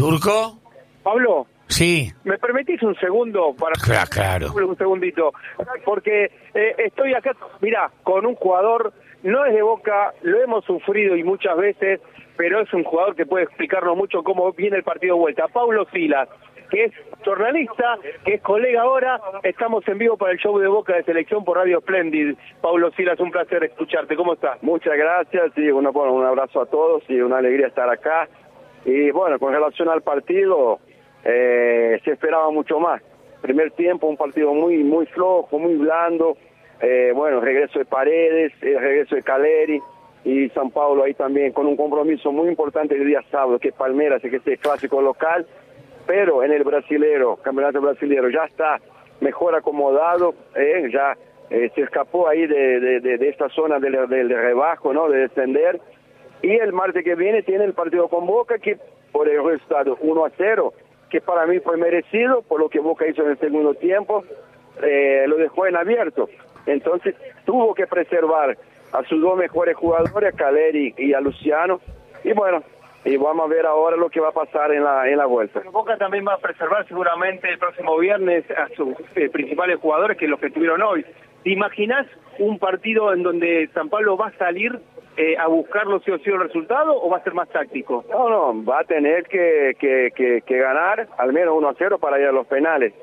[SPEAKER 1] ¿Turco?
[SPEAKER 14] Pablo.
[SPEAKER 1] Sí.
[SPEAKER 14] ¿Me permitís un segundo para
[SPEAKER 1] Claro, claro.
[SPEAKER 14] un segundito? Porque eh, estoy acá, mirá, con un jugador, no es de Boca, lo hemos sufrido y muchas veces, pero es un jugador que puede explicarnos mucho cómo viene el partido de vuelta. Paulo Silas, que es jornalista, que es colega ahora, estamos en vivo para el show de Boca de Selección por Radio Splendid. Paulo Silas, un placer escucharte, ¿cómo estás?
[SPEAKER 4] Muchas gracias, sí, bueno, bueno, un abrazo a todos y una alegría estar acá. Y bueno, con relación al partido, eh, se esperaba mucho más. Primer tiempo, un partido muy muy flojo, muy blando. Eh, bueno, regreso de Paredes, el regreso de Caleri y San Paulo ahí también con un compromiso muy importante el día sábado, que es Palmeiras, que es el clásico local, pero en el brasilero, campeonato brasilero, ya está mejor acomodado, eh, ya eh, se escapó ahí de, de, de, de esta zona del, del rebajo, ¿no?, de descender, y el martes que viene tiene el partido con Boca, que por el resultado uno a cero, que para mí fue merecido, por lo que Boca hizo en el segundo tiempo, eh, lo dejó en abierto. Entonces tuvo que preservar a sus dos mejores jugadores, a Caleri y a Luciano, y bueno, y vamos a ver ahora lo que va a pasar en la en la vuelta.
[SPEAKER 14] Pero Boca también va a preservar seguramente el próximo viernes a sus eh, principales jugadores, que los que tuvieron hoy. ¿Te imaginás un partido en donde San Pablo va a salir eh, a buscarlo sí o sí el resultado, o va a ser más táctico?
[SPEAKER 4] No, no, va a tener que, que, que, que ganar al menos uno a cero para ir a los penales,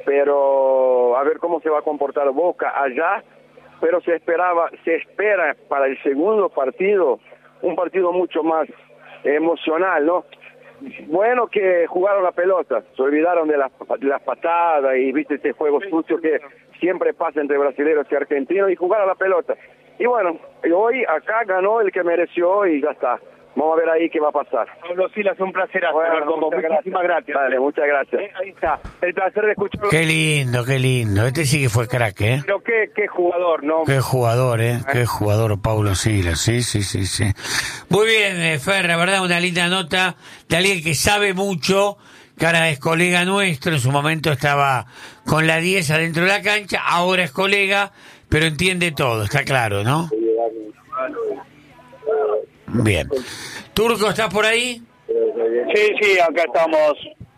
[SPEAKER 4] pero a ver cómo se va a comportar Boca allá, pero se esperaba, se espera para el segundo partido un partido mucho más emocional, ¿no? Bueno, que jugaron la pelota, se olvidaron de las, de las patadas y viste ese juego sucio que siempre pasa entre brasileños y argentinos, y jugaron la pelota. Y bueno, hoy acá ganó el que mereció y ya está. Vamos a ver ahí qué va a pasar.
[SPEAKER 14] Pablo Silas, un placer hacer
[SPEAKER 4] bueno,
[SPEAKER 14] con vos. Muchísimas gracias.
[SPEAKER 4] Dale, muchas gracias.
[SPEAKER 14] Eh, ahí está, el placer de escucharlo.
[SPEAKER 1] Qué lindo, qué lindo. Este sí que fue crack, ¿eh?
[SPEAKER 14] Pero qué, qué jugador, ¿no?
[SPEAKER 1] Qué jugador, ¿eh? Qué jugador Paulo Silas. Sí, sí, sí, sí. Muy bien, eh, Fer, la verdad, una linda nota de alguien que sabe mucho, que ahora es colega nuestro. En su momento estaba con la diez adentro de la cancha, ahora es colega, pero entiende todo, está claro, ¿no? Bien. Turco, ¿estás por ahí?
[SPEAKER 2] Sí, sí, acá estamos.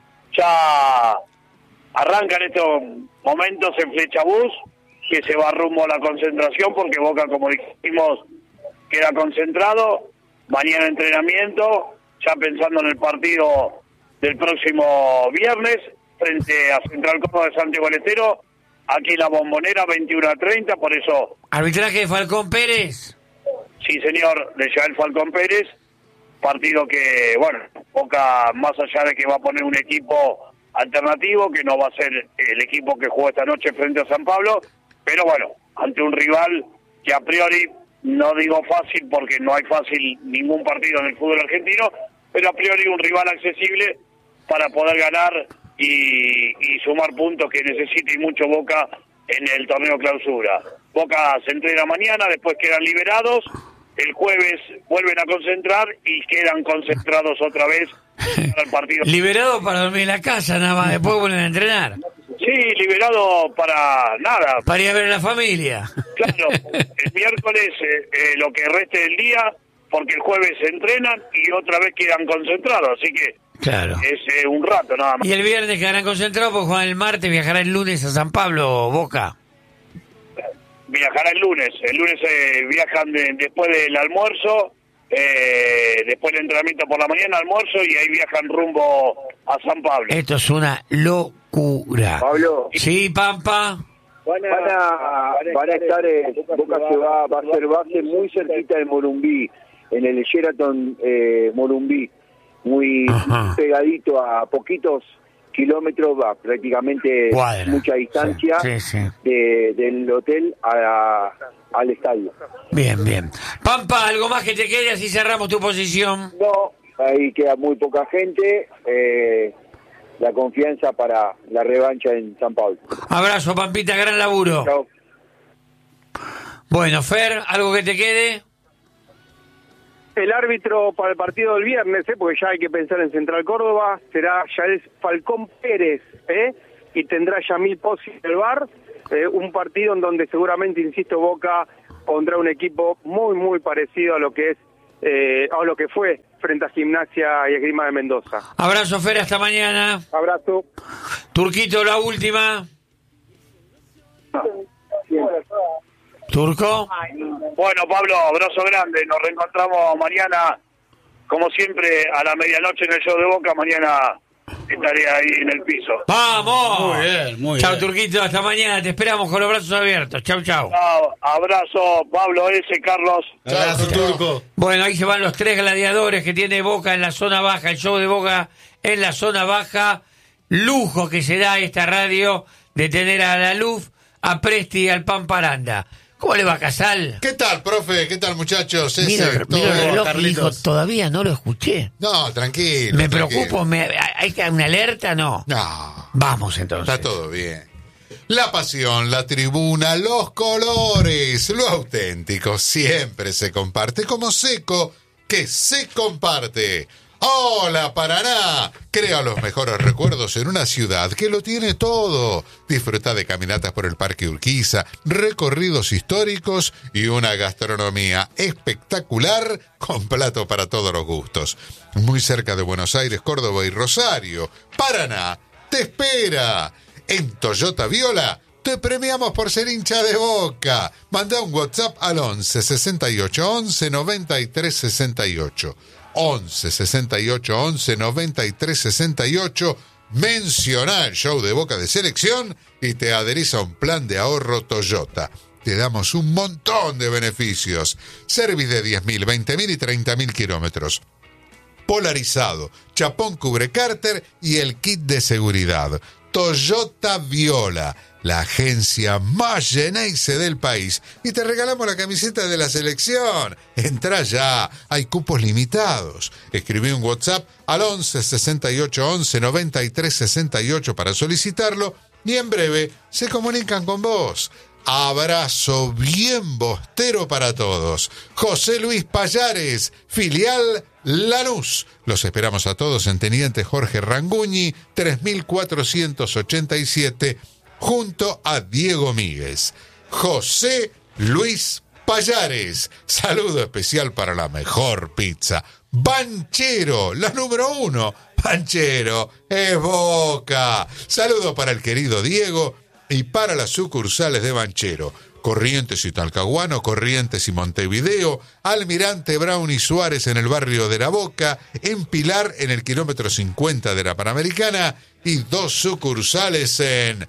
[SPEAKER 2] Ya arrancan estos momentos en Flechabús, que se va rumbo a la concentración, porque Boca, como dijimos, queda concentrado. Mañana entrenamiento, ya pensando en el partido del próximo viernes, frente a Central Córdoba de Santiago del Estero, aquí en la Bombonera, veintiuno a treinta, por eso...
[SPEAKER 1] ¿Arbitraje de Falcón Pérez?
[SPEAKER 2] Sí, señor, de Yael Falcón Pérez. Partido que, bueno, Boca, más allá de que va a poner un equipo alternativo, que no va a ser el equipo que jugó esta noche frente a San Pablo, pero bueno, ante un rival que a priori, no digo fácil porque no hay fácil ningún partido en el fútbol argentino, pero a priori un rival accesible para poder ganar y, y sumar puntos que necesita y mucho Boca en el torneo clausura. Boca se entrena mañana, después quedan liberados. El jueves vuelven a concentrar y quedan concentrados otra vez para el partido.
[SPEAKER 1] Liberado para dormir en la casa, nada más, después vuelven a entrenar.
[SPEAKER 2] Sí, liberado para nada.
[SPEAKER 1] Para ir a ver a la familia.
[SPEAKER 2] Claro, el miércoles eh, eh, lo que reste del día, porque el jueves se entrenan y otra vez quedan concentrados, así que
[SPEAKER 1] claro,
[SPEAKER 2] es eh, un rato nada más.
[SPEAKER 1] Y el viernes quedarán concentrados porque juegan el martes, viajará el lunes a San Pablo, Boca.
[SPEAKER 2] Viajará el lunes, el lunes eh, viajan de, después del almuerzo, eh, después del entrenamiento por la mañana, almuerzo, y ahí viajan rumbo a San Pablo.
[SPEAKER 1] Esto es una locura.
[SPEAKER 4] Pablo.
[SPEAKER 1] Sí, Pampa.
[SPEAKER 4] Van a, van a estar, eh, Boca se va, va a ser base muy cerquita de Morumbí, en el Sheraton eh, Morumbí, muy
[SPEAKER 1] Ajá.
[SPEAKER 4] pegadito a poquitos kilómetros, va prácticamente
[SPEAKER 1] Cuadra.
[SPEAKER 4] mucha distancia
[SPEAKER 1] Sí, sí, sí.
[SPEAKER 4] De, del hotel a, al estadio.
[SPEAKER 1] Bien, bien. Pampa, ¿algo más que te quede? Así cerramos tu posición.
[SPEAKER 4] No, ahí queda muy poca gente. Eh, la confianza para la revancha en San Pablo.
[SPEAKER 1] Abrazo, Pampita, gran laburo.
[SPEAKER 4] Chao.
[SPEAKER 1] Bueno, Fer, ¿algo que te quede?
[SPEAKER 14] El árbitro para el partido del viernes, ¿eh? Porque ya hay que pensar en Central Córdoba, será Yael Falcón Pérez, ¿eh? Y tendrá Yamil Pozzi en el V A R, eh, un partido en donde seguramente, insisto, Boca pondrá un equipo muy, muy parecido a lo que es, eh, a lo que fue frente a Gimnasia y Esgrima de Mendoza.
[SPEAKER 1] Abrazo, Fer, hasta mañana.
[SPEAKER 14] Abrazo.
[SPEAKER 1] Turquito, la última. Turco.
[SPEAKER 2] Bueno, Pablo, abrazo grande. Nos reencontramos mañana, como siempre, a la medianoche en el show de Boca. Mañana estaré ahí en el piso.
[SPEAKER 1] ¡Vamos!
[SPEAKER 18] Muy bien, muy
[SPEAKER 1] chau,
[SPEAKER 18] bien.
[SPEAKER 1] Turquito, hasta mañana. Te esperamos con los brazos abiertos. Chau, chau.
[SPEAKER 2] Chao, abrazo, Pablo S. Carlos.
[SPEAKER 18] Abrazo, Turco.
[SPEAKER 1] Bueno, ahí se van los tres gladiadores que tiene Boca en la zona baja. El show de Boca en la zona baja. Lujo que se da esta radio de tener a la Luz, a Presti y al Pamparanda. ¿Cómo le va, Casal?
[SPEAKER 5] ¿Qué tal, profe? ¿Qué tal, muchachos?
[SPEAKER 1] Mira,
[SPEAKER 5] Ese,
[SPEAKER 1] mira
[SPEAKER 5] todo
[SPEAKER 1] el
[SPEAKER 5] bien.
[SPEAKER 1] reloj y dijo, todavía no lo escuché.
[SPEAKER 5] No, tranquilo.
[SPEAKER 1] Me
[SPEAKER 5] tranquilo.
[SPEAKER 1] preocupo, me, ¿hay que una alerta? No.
[SPEAKER 5] No.
[SPEAKER 1] Vamos entonces.
[SPEAKER 5] Está todo bien. La pasión, la tribuna, los colores, lo auténtico siempre se comparte como Seco, que se comparte. ¡Hola, Paraná! Crea los mejores recuerdos en una ciudad que lo tiene todo. Disfruta de caminatas por el Parque Urquiza, recorridos históricos y una gastronomía espectacular con plato para todos los gustos. Muy cerca de Buenos Aires, Córdoba y Rosario. Paraná te espera. En Toyota Viola te premiamos por ser hincha de Boca. Manda un WhatsApp al once sesenta y ocho once noventa y tres sesenta y ocho. once sesenta y ocho once noventa y tres sesenta y ocho. Menciona el show de Boca de Selección y te adherís a un plan de ahorro Toyota. Te damos un montón de beneficios. Service de diez mil, veinte mil y treinta mil kilómetros. Polarizado, chapón cubre cárter y el kit de seguridad. Toyota Viola, la agencia más Geneise del país. Y te regalamos la camiseta de la selección. Entrá ya, hay cupos limitados. Escribí un WhatsApp al once sesenta y ocho once noventa y tres sesenta y ocho para solicitarlo y en breve se comunican con vos. Abrazo bien bostero para todos. José Luis Payares, filial Lanús. Los esperamos a todos en Teniente Jorge Ranguñi, tres mil cuatrocientos ochenta y siete, junto a Diego Míguez. José Luis Payares. Saludo especial para la mejor pizza. Banchero, la número uno. Banchero, es Boca. Saludo para el querido Diego y para las sucursales de Banchero. Corrientes y Talcahuano, Corrientes y Montevideo, Almirante Brown y Suárez en el barrio de La Boca, en Pilar en el kilómetro cincuenta de la Panamericana y dos sucursales en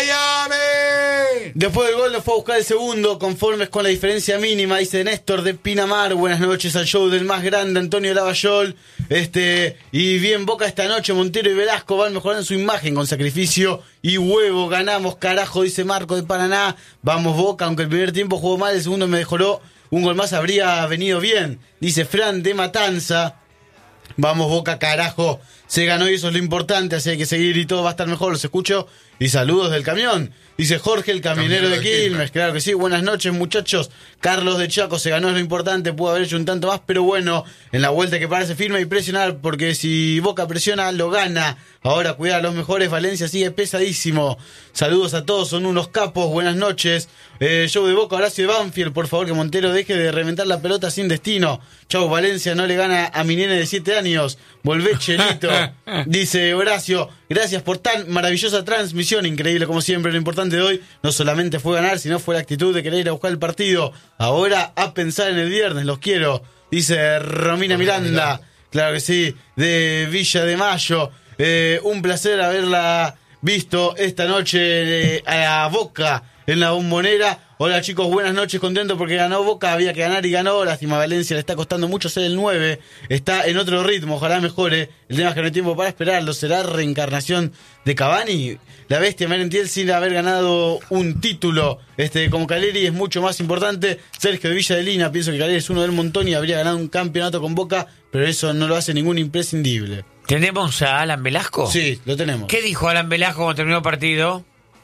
[SPEAKER 5] ¡Miami!
[SPEAKER 18] Después del gol nos fue a buscar el segundo, conformes con la diferencia mínima, dice Néstor de Pinamar. Buenas noches al show del más grande, Antonio Lavallol. Este, y bien Boca esta noche, Montero y Velasco van mejorando su imagen con sacrificio y huevo. Ganamos, carajo, dice Marco de Paraná. Vamos Boca, aunque el primer tiempo jugó mal, el segundo me mejoró. Un gol más habría venido bien, dice Fran de Matanza. Vamos Boca, carajo. Se ganó y eso es lo importante, así hay que seguir y todo va a estar mejor. Los escucho y saludos del camión. Dice Jorge, el camionero, camionero de Quilmes. Quilmes. Claro que sí. Buenas noches, muchachos. Carlos de Chaco, se ganó, es lo importante. Pudo haber hecho un tanto más, pero bueno, en la vuelta hay que pararse firme y presionar, porque si Boca presiona, lo gana. Ahora cuidar a los mejores. Valencia sigue pesadísimo. Saludos a todos, son unos capos. Buenas noches. Eh, show de Boca, Horacio de Banfield. Por favor, que Montero deje de reventar la pelota sin destino. Chau, Valencia no le gana a mi nene de siete años. Volvé, Chelito. Dice Horacio, gracias por tan maravillosa transmisión. Increíble como siempre. Lo importante de hoy no solamente fue ganar, sino fue la actitud de querer ir a buscar el partido. Ahora a pensar en el viernes, los quiero. Dice Romina Miranda. Claro que sí, de Villa de Mayo. Eh, un placer haberla visto esta noche eh, a la Boca en la Bombonera. Hola chicos, buenas noches, contento porque ganó Boca, había que ganar y ganó. Lástima, Valencia le está costando mucho ser el nueve, está en otro ritmo, ojalá mejore. El tema es que no hay tiempo para esperarlo. ¿Será reencarnación de Cavani? La bestia Merentiel, sin haber ganado un título este como Caleri, es mucho más importante. Sergio de Villa de Lina, pienso que Caleri es uno del montón y habría ganado un campeonato con Boca, pero eso no lo hace ningún imprescindible.
[SPEAKER 1] ¿Tenemos a Alan Velasco?
[SPEAKER 18] Sí, lo tenemos.
[SPEAKER 1] ¿Qué dijo Alan Velasco cuando terminó el partido?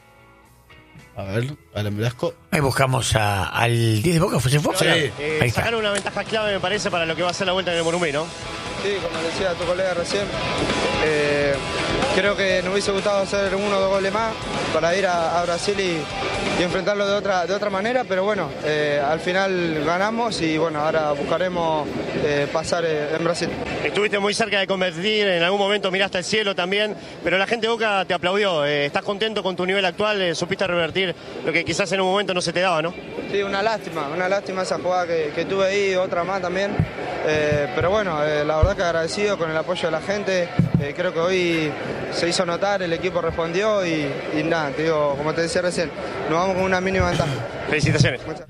[SPEAKER 18] A ver, Alan Velasco.
[SPEAKER 1] Ahí buscamos a, al diez de Boca, ¿fue? ¿Se fue?
[SPEAKER 18] Sí.
[SPEAKER 6] Eh,
[SPEAKER 1] Ahí está.
[SPEAKER 6] sacaron una ventaja clave, me parece, para lo que va a ser la vuelta en el Monumento.
[SPEAKER 23] Sí, como decía tu colega recién, eh,
[SPEAKER 6] creo que nos hubiese gustado hacer uno o dos goles más para ir a, a Brasil y, y enfrentarlo de otra, de otra manera, pero bueno, eh, al final ganamos y bueno, ahora buscaremos eh, pasar eh, en Brasil.
[SPEAKER 7] Estuviste muy cerca de convertir, en algún momento miraste al cielo también, pero la gente de Boca te aplaudió. Eh, ¿Estás contento con tu nivel actual? Eh, ¿Supiste revertir lo que quizás en un momento no se te daba, no?
[SPEAKER 6] Sí, una lástima, una lástima esa jugada que, que tuve ahí, otra más también. Eh, pero bueno, eh, la verdad que agradecido con el apoyo de la gente. Eh, creo que hoy se hizo notar, el equipo respondió y, y nada, te digo, como te decía recién, nos vamos con una mínima ventaja.
[SPEAKER 7] Felicitaciones.
[SPEAKER 6] Muchas.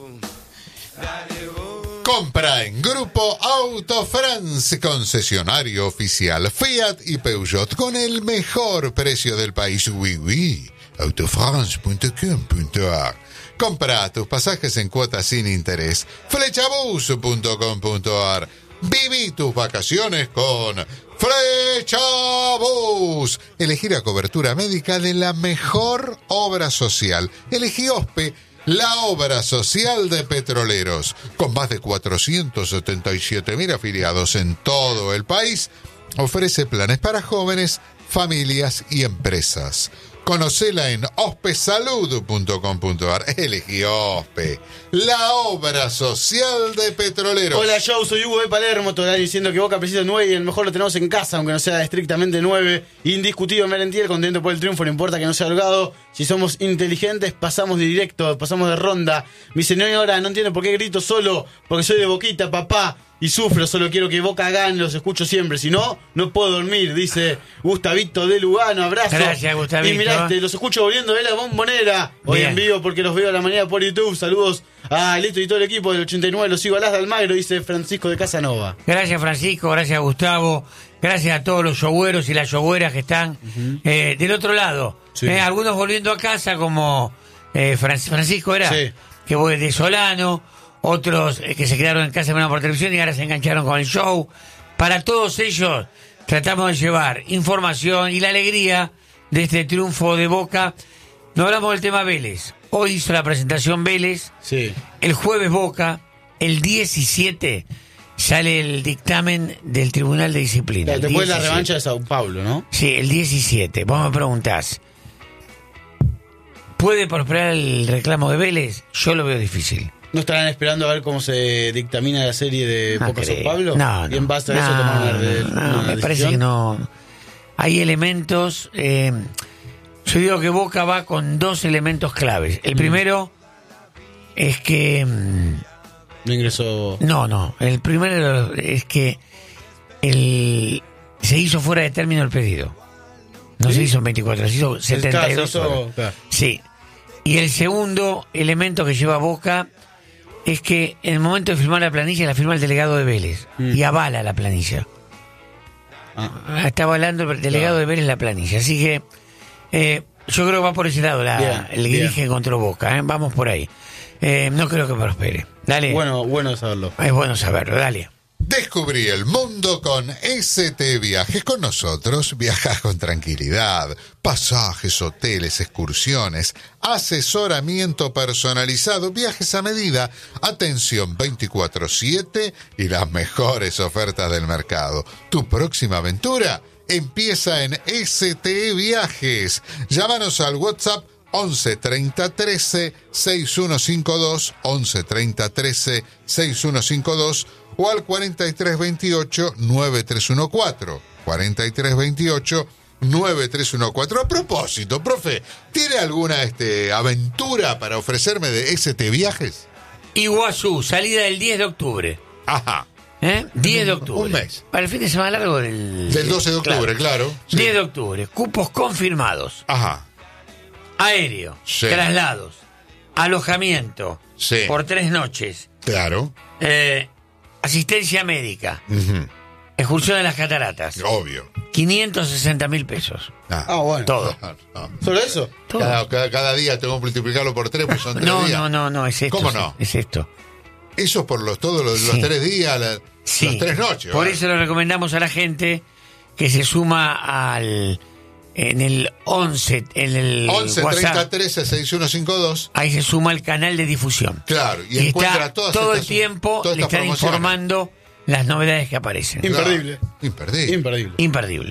[SPEAKER 5] Compra en Grupo Auto France, concesionario oficial Fiat y Peugeot con el mejor precio del país. Oui, oui. autofrance punto com punto a r. Compra tus pasajes en cuotas sin interés. flechabus punto com punto a r. Viví tus vacaciones con Flechabus. Elegí la cobertura médica de la mejor obra social. Elegí OSPE, la obra social de petroleros. Con más de cuatrocientos setenta y siete mil afiliados en todo el país, ofrece planes para jóvenes, familias y empresas. Conocela en ospesalud punto com punto a r. Elegí OSPE, la obra social de petroleros.
[SPEAKER 18] Hola, yo soy Hugo de Palermo, todo el año diciendo que Boca precisa nueve y el mejor lo tenemos en casa, aunque no sea estrictamente nueve. Indiscutido Merentiel, contento por el triunfo, no importa que no sea holgado. Si somos inteligentes, pasamos de directo, pasamos de ronda. Mi señora, no entiendo por qué grito solo, porque soy de Boquita, papá. Y sufro, solo quiero que Boca gane, los escucho siempre. Si no, no puedo dormir, dice Gustavito de Lugano. Abrazo.
[SPEAKER 1] Gracias, Gustavito.
[SPEAKER 18] Y miraste, los escucho volviendo de la Bombonera. Hoy
[SPEAKER 1] Bien.
[SPEAKER 18] en vivo porque los veo a la mañana por YouTube. Saludos a Lito y todo el equipo del ochenta y nueve. Los sigo a las de Almagro, dice Francisco de Casanova.
[SPEAKER 1] Gracias, Francisco. Gracias, Gustavo. Gracias a todos los yogüeros y las yogüeras que están uh-huh. eh, del otro lado.
[SPEAKER 18] Sí.
[SPEAKER 1] Eh, algunos volviendo a casa, como eh, Francisco era,
[SPEAKER 18] sí.
[SPEAKER 1] que fue de Solano. Otros eh, que se quedaron en casa por televisión y ahora se engancharon con el show. Para todos ellos tratamos de llevar información y la alegría de este triunfo de Boca. No hablamos del tema Vélez. Hoy hizo la presentación Vélez.
[SPEAKER 18] Sí.
[SPEAKER 1] El jueves Boca. El diecisiete sale el dictamen del Tribunal de Disciplina.
[SPEAKER 18] Claro, después de la revancha de Sao Paulo, ¿no?
[SPEAKER 1] Sí, el diecisiete. Vos me preguntás, ¿puede prosperar el reclamo de Vélez? Yo lo veo difícil.
[SPEAKER 18] ¿No estarán esperando a ver cómo se dictamina la serie de
[SPEAKER 1] No
[SPEAKER 18] Boca Sao
[SPEAKER 1] creo.
[SPEAKER 18] Paulo?
[SPEAKER 1] No,
[SPEAKER 18] y en base a
[SPEAKER 1] no,
[SPEAKER 18] eso tomar una, de,
[SPEAKER 1] no,
[SPEAKER 18] una
[SPEAKER 1] me
[SPEAKER 18] decisión.
[SPEAKER 1] parece que no. Hay elementos. Eh, yo digo que Boca va con dos elementos claves. El
[SPEAKER 18] Mm.
[SPEAKER 1] primero es que.
[SPEAKER 18] No ingresó.
[SPEAKER 1] No, no. El primero es que el, se hizo fuera de término el pedido. No
[SPEAKER 18] ¿Sí?
[SPEAKER 1] se hizo en veinticuatro, se hizo setenta y dos
[SPEAKER 18] Claro, se hizo-
[SPEAKER 1] horas.
[SPEAKER 18] claro.
[SPEAKER 1] Sí. Y el segundo elemento que lleva Boca es que en el momento de firmar la planilla la firma el delegado de Vélez
[SPEAKER 18] Mm.
[SPEAKER 1] y avala la planilla.
[SPEAKER 18] Ah.
[SPEAKER 1] Está avalando el delegado de Vélez la planilla. Así que eh, yo creo que va por ese lado la,
[SPEAKER 18] Bien,
[SPEAKER 1] el
[SPEAKER 18] bien.
[SPEAKER 1] dirige contra Boca. ¿eh? Vamos por ahí. Eh, no creo que prospere. Dale.
[SPEAKER 18] Bueno, bueno saberlo.
[SPEAKER 1] Es bueno saberlo, dale.
[SPEAKER 5] Descubrí el mundo con S T Viajes. Con nosotros viajas con tranquilidad. Pasajes, hoteles, excursiones, asesoramiento personalizado, viajes a medida, atención veinticuatro siete y las mejores ofertas del mercado. Tu próxima aventura empieza en S T Viajes. Llámanos al WhatsApp once treinta trece sesenta y uno cincuenta y dos, once treinta trece sesenta y uno cincuenta y dos o al cuarenta y tres veintiocho noventa y tres catorce. cuarenta y tres veintiocho noventa y tres catorce. A propósito, profe, ¿tiene alguna este, aventura para ofrecerme de S T Viajes?
[SPEAKER 1] Iguazú, salida del diez de octubre.
[SPEAKER 5] Ajá.
[SPEAKER 1] ¿Eh? diez de octubre.
[SPEAKER 5] Un mes.
[SPEAKER 1] Para el fin de semana largo del...
[SPEAKER 5] Del doce de octubre, claro. Sí.
[SPEAKER 1] diez de octubre. Cupos confirmados.
[SPEAKER 5] Ajá.
[SPEAKER 1] Aéreo.
[SPEAKER 5] Sí.
[SPEAKER 1] Traslados. Alojamiento.
[SPEAKER 5] Sí.
[SPEAKER 1] Por tres noches.
[SPEAKER 5] Claro.
[SPEAKER 1] Eh, asistencia médica.
[SPEAKER 5] Ujú.
[SPEAKER 1] Excursión de las cataratas.
[SPEAKER 5] Obvio.
[SPEAKER 1] quinientos sesenta mil pesos.
[SPEAKER 18] Ah, bueno.
[SPEAKER 1] Todo.
[SPEAKER 5] No, no.
[SPEAKER 18] ¿Solo eso?
[SPEAKER 1] Todo.
[SPEAKER 5] Cada, cada, cada día tengo que multiplicarlo por tres, pues son tres
[SPEAKER 1] No,
[SPEAKER 5] días.
[SPEAKER 1] no, no, no, es esto.
[SPEAKER 5] ¿Cómo
[SPEAKER 1] sí,
[SPEAKER 5] no?
[SPEAKER 1] Es esto.
[SPEAKER 5] Eso por los todos los, los
[SPEAKER 1] Sí.
[SPEAKER 5] tres días, la-
[SPEAKER 1] Sí.
[SPEAKER 5] las tres noches.
[SPEAKER 1] Por
[SPEAKER 5] ¿verdad?
[SPEAKER 1] eso le recomendamos a la gente que se suma al en el once, en el
[SPEAKER 5] once
[SPEAKER 1] WhatsApp.
[SPEAKER 5] treinta trece sesenta y uno cincuenta y dos.
[SPEAKER 1] Ahí se suma el canal de difusión.
[SPEAKER 5] Claro, y,
[SPEAKER 1] Y
[SPEAKER 5] encuentra
[SPEAKER 1] está
[SPEAKER 5] todas
[SPEAKER 1] todo
[SPEAKER 5] estas-
[SPEAKER 1] el tiempo
[SPEAKER 5] todas
[SPEAKER 1] le
[SPEAKER 5] estas
[SPEAKER 1] están
[SPEAKER 5] promociones.
[SPEAKER 1] informando las novedades que aparecen.
[SPEAKER 5] Claro.
[SPEAKER 18] Imperdible.
[SPEAKER 5] Imperdible.
[SPEAKER 18] Imperdible.
[SPEAKER 1] Imperdible.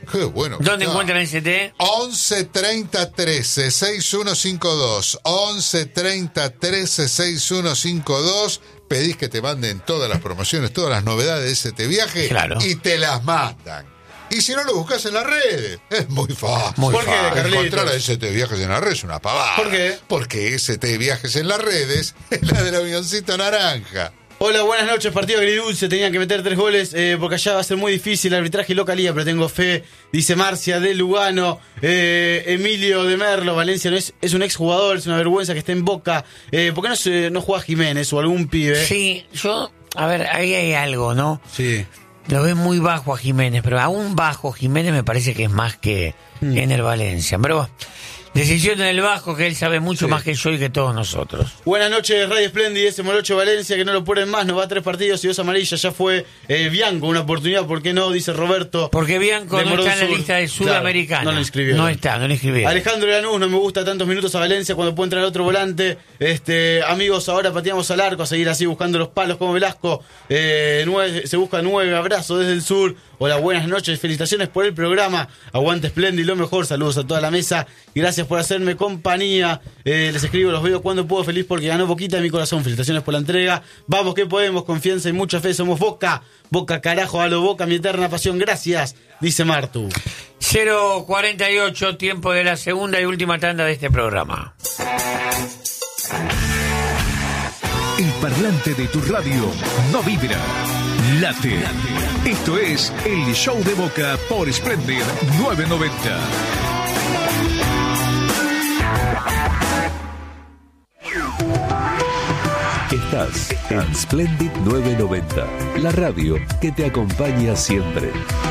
[SPEAKER 5] Qué bueno.
[SPEAKER 1] ¿Dónde
[SPEAKER 5] está.
[SPEAKER 1] encuentran S T?
[SPEAKER 5] once treinta trece sesenta y uno cincuenta y dos. once treinta trece sesenta y uno cincuenta y dos. Pedís que te manden todas las promociones, todas las novedades de S T Viaje.
[SPEAKER 1] Claro.
[SPEAKER 5] Y te las mandan. Y si no lo buscas en las redes, es muy fácil.
[SPEAKER 18] Muy ¿Por qué, fácil. Carlitos?
[SPEAKER 5] Encontrar a S T Viajes en las redes es una pavada.
[SPEAKER 18] ¿Por qué?
[SPEAKER 5] Porque S T Viajes en las redes es la del avioncito naranja.
[SPEAKER 18] Hola, buenas noches. Partido agridulce. Tenía que meter tres goles eh, porque allá va a ser muy difícil el arbitraje y localía, pero tengo fe. Dice Marcia de Lugano. Eh, Emilio de Merlo. Valencia no es, es un exjugador. Es una vergüenza que esté en Boca. Eh, ¿Por qué no, se, no juega Jiménez o algún pibe?
[SPEAKER 1] Sí, yo... A ver, ahí hay algo, ¿no?
[SPEAKER 18] Sí.
[SPEAKER 1] Lo ve muy bajo a Jiménez, pero aún bajo Jiménez me parece que es más que mm. en el Valencia. Pero bueno, decisión en el bajo, que él sabe mucho sí. más que yo y que todos nosotros.
[SPEAKER 18] Buenas noches, Radio Splendid, ese Morocho Valencia, que no lo ponen más, nos va a tres partidos y dos amarillas. Ya fue eh, Bianco, una oportunidad, ¿por qué no? Dice Roberto.
[SPEAKER 1] Porque Bianco no está en la lista de Sudamericana.
[SPEAKER 18] Claro, no lo inscribió.
[SPEAKER 1] No está, no lo inscribió.
[SPEAKER 18] Alejandro Lanús, no me gusta tantos minutos a Valencia cuando puede entrar otro volante. Este, amigos, ahora pateamos al arco, a seguir así buscando los palos como Velasco. Eh, nueve, se busca nueve, abrazo desde el sur. Hola, buenas noches, felicitaciones por el programa. Aguante Splendid, lo mejor, saludos a toda la mesa. Gracias por hacerme compañía. Eh, les escribo, los veo cuando puedo, feliz porque ganó Boquita en mi corazón. Felicitaciones por la entrega. Vamos que podemos, confianza y mucha fe, somos Boca. Boca carajo, a lo Boca, mi eterna pasión. Gracias, dice Martu.
[SPEAKER 1] cero cuarenta y ocho, tiempo de la segunda y última tanda de este programa.
[SPEAKER 16] El parlante de tu radio no vibra, late. Esto es el Show de Boca por Splendid novecientos noventa.
[SPEAKER 17] Estás en Splendid novecientos noventa, la radio que te acompaña siempre.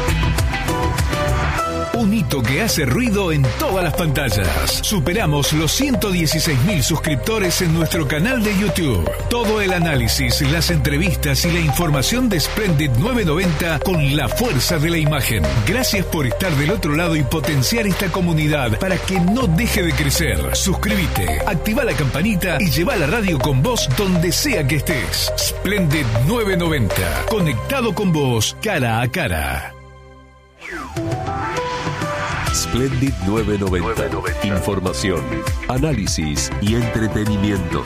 [SPEAKER 16] Un hito que hace ruido en todas las pantallas. Superamos los ciento dieciséis mil suscriptores en nuestro canal de YouTube. Todo el análisis, las entrevistas y la información de Splendid novecientos noventa con la fuerza de la imagen. Gracias por estar del otro lado y potenciar esta comunidad para que no deje de crecer. Suscríbete, activa la campanita y lleva la radio con vos donde sea que estés. Splendid novecientos noventa, conectado con vos cara a cara.
[SPEAKER 17] Splendid novecientos noventa. Información, análisis y entretenimiento.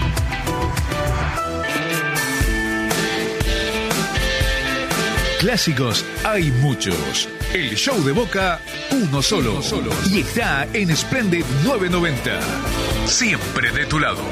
[SPEAKER 16] Clásicos hay muchos. El show de Boca, uno solo. Uno solo. Y está en Splendid novecientos noventa. Siempre de tu lado.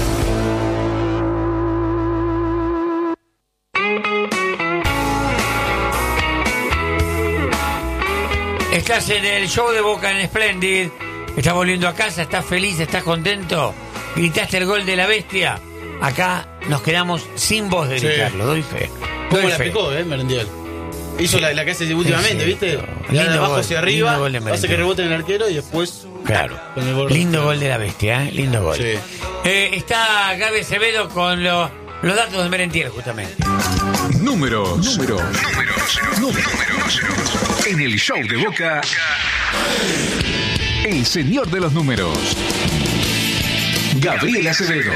[SPEAKER 1] Estás en el show de Boca en Splendid. Estás volviendo a casa, estás feliz, estás contento. Gritaste el gol de la bestia. Acá nos quedamos sin voz de gritarlo, sí. Doy fe.
[SPEAKER 18] ¿Cómo
[SPEAKER 1] doy
[SPEAKER 18] la
[SPEAKER 1] fe.
[SPEAKER 18] picó, eh, Merendiel? Hizo sí. la, la que hace últimamente, sí, ¿viste?
[SPEAKER 1] Le da
[SPEAKER 18] de abajo
[SPEAKER 1] gol,
[SPEAKER 18] hacia arriba,
[SPEAKER 1] gol
[SPEAKER 18] hace que rebote en el arquero y después...
[SPEAKER 1] Claro.
[SPEAKER 18] Con el gol
[SPEAKER 1] lindo gol de la bestia, ¿eh? Lindo gol.
[SPEAKER 18] Sí.
[SPEAKER 1] Eh, está Gaby Acevedo con lo, los datos de Merentiel, justamente.
[SPEAKER 16] Números. Números. Números. Números. En el show de Boca, el señor de los números, Gabriel Acevedo.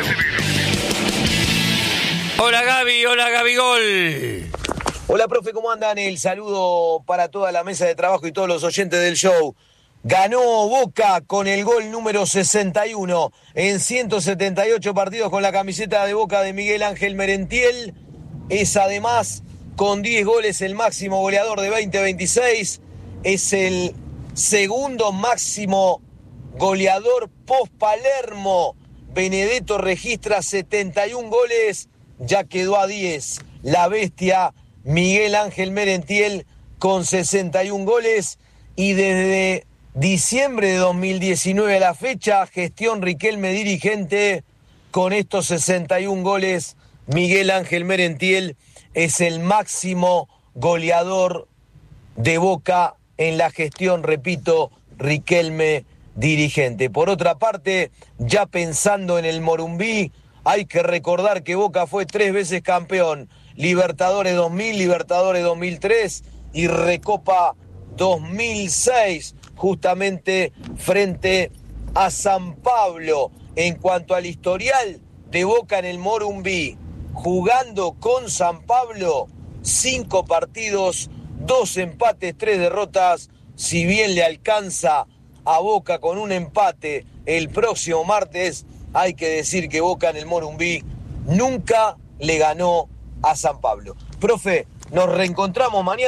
[SPEAKER 1] Hola Gaby, hola Gaby Gol.
[SPEAKER 9] Hola profe, ¿cómo andan? El saludo para toda la mesa de trabajo y todos los oyentes del show. Ganó Boca con el gol número sesenta y uno en ciento setenta y ocho partidos con la camiseta de Boca de Miguel Ángel Merentiel. Es además con diez goles el máximo goleador de veinte veintiséis. Es el segundo máximo goleador post Palermo. Benedetto registra setenta y un goles, ya quedó a diez. La bestia Miguel Ángel Merentiel con sesenta y un goles. Y desde diciembre de dos mil diecinueve a la fecha, gestión Riquelme dirigente, con estos sesenta y un goles, Miguel Ángel Merentiel es el máximo goleador de Boca en la gestión, repito, Riquelme dirigente. Por otra parte, ya pensando en el Morumbí, hay que recordar que Boca fue tres veces campeón, Libertadores dos mil, Libertadores dos mil tres y Recopa dos mil seis, justamente frente a San Pablo. En cuanto al historial de Boca en el Morumbí, jugando con San Pablo, cinco partidos, dos empates, tres derrotas, si bien le alcanza a Boca con un empate el próximo martes, hay que decir que Boca en el Morumbí nunca le ganó a San Pablo. Profe, nos reencontramos mañana.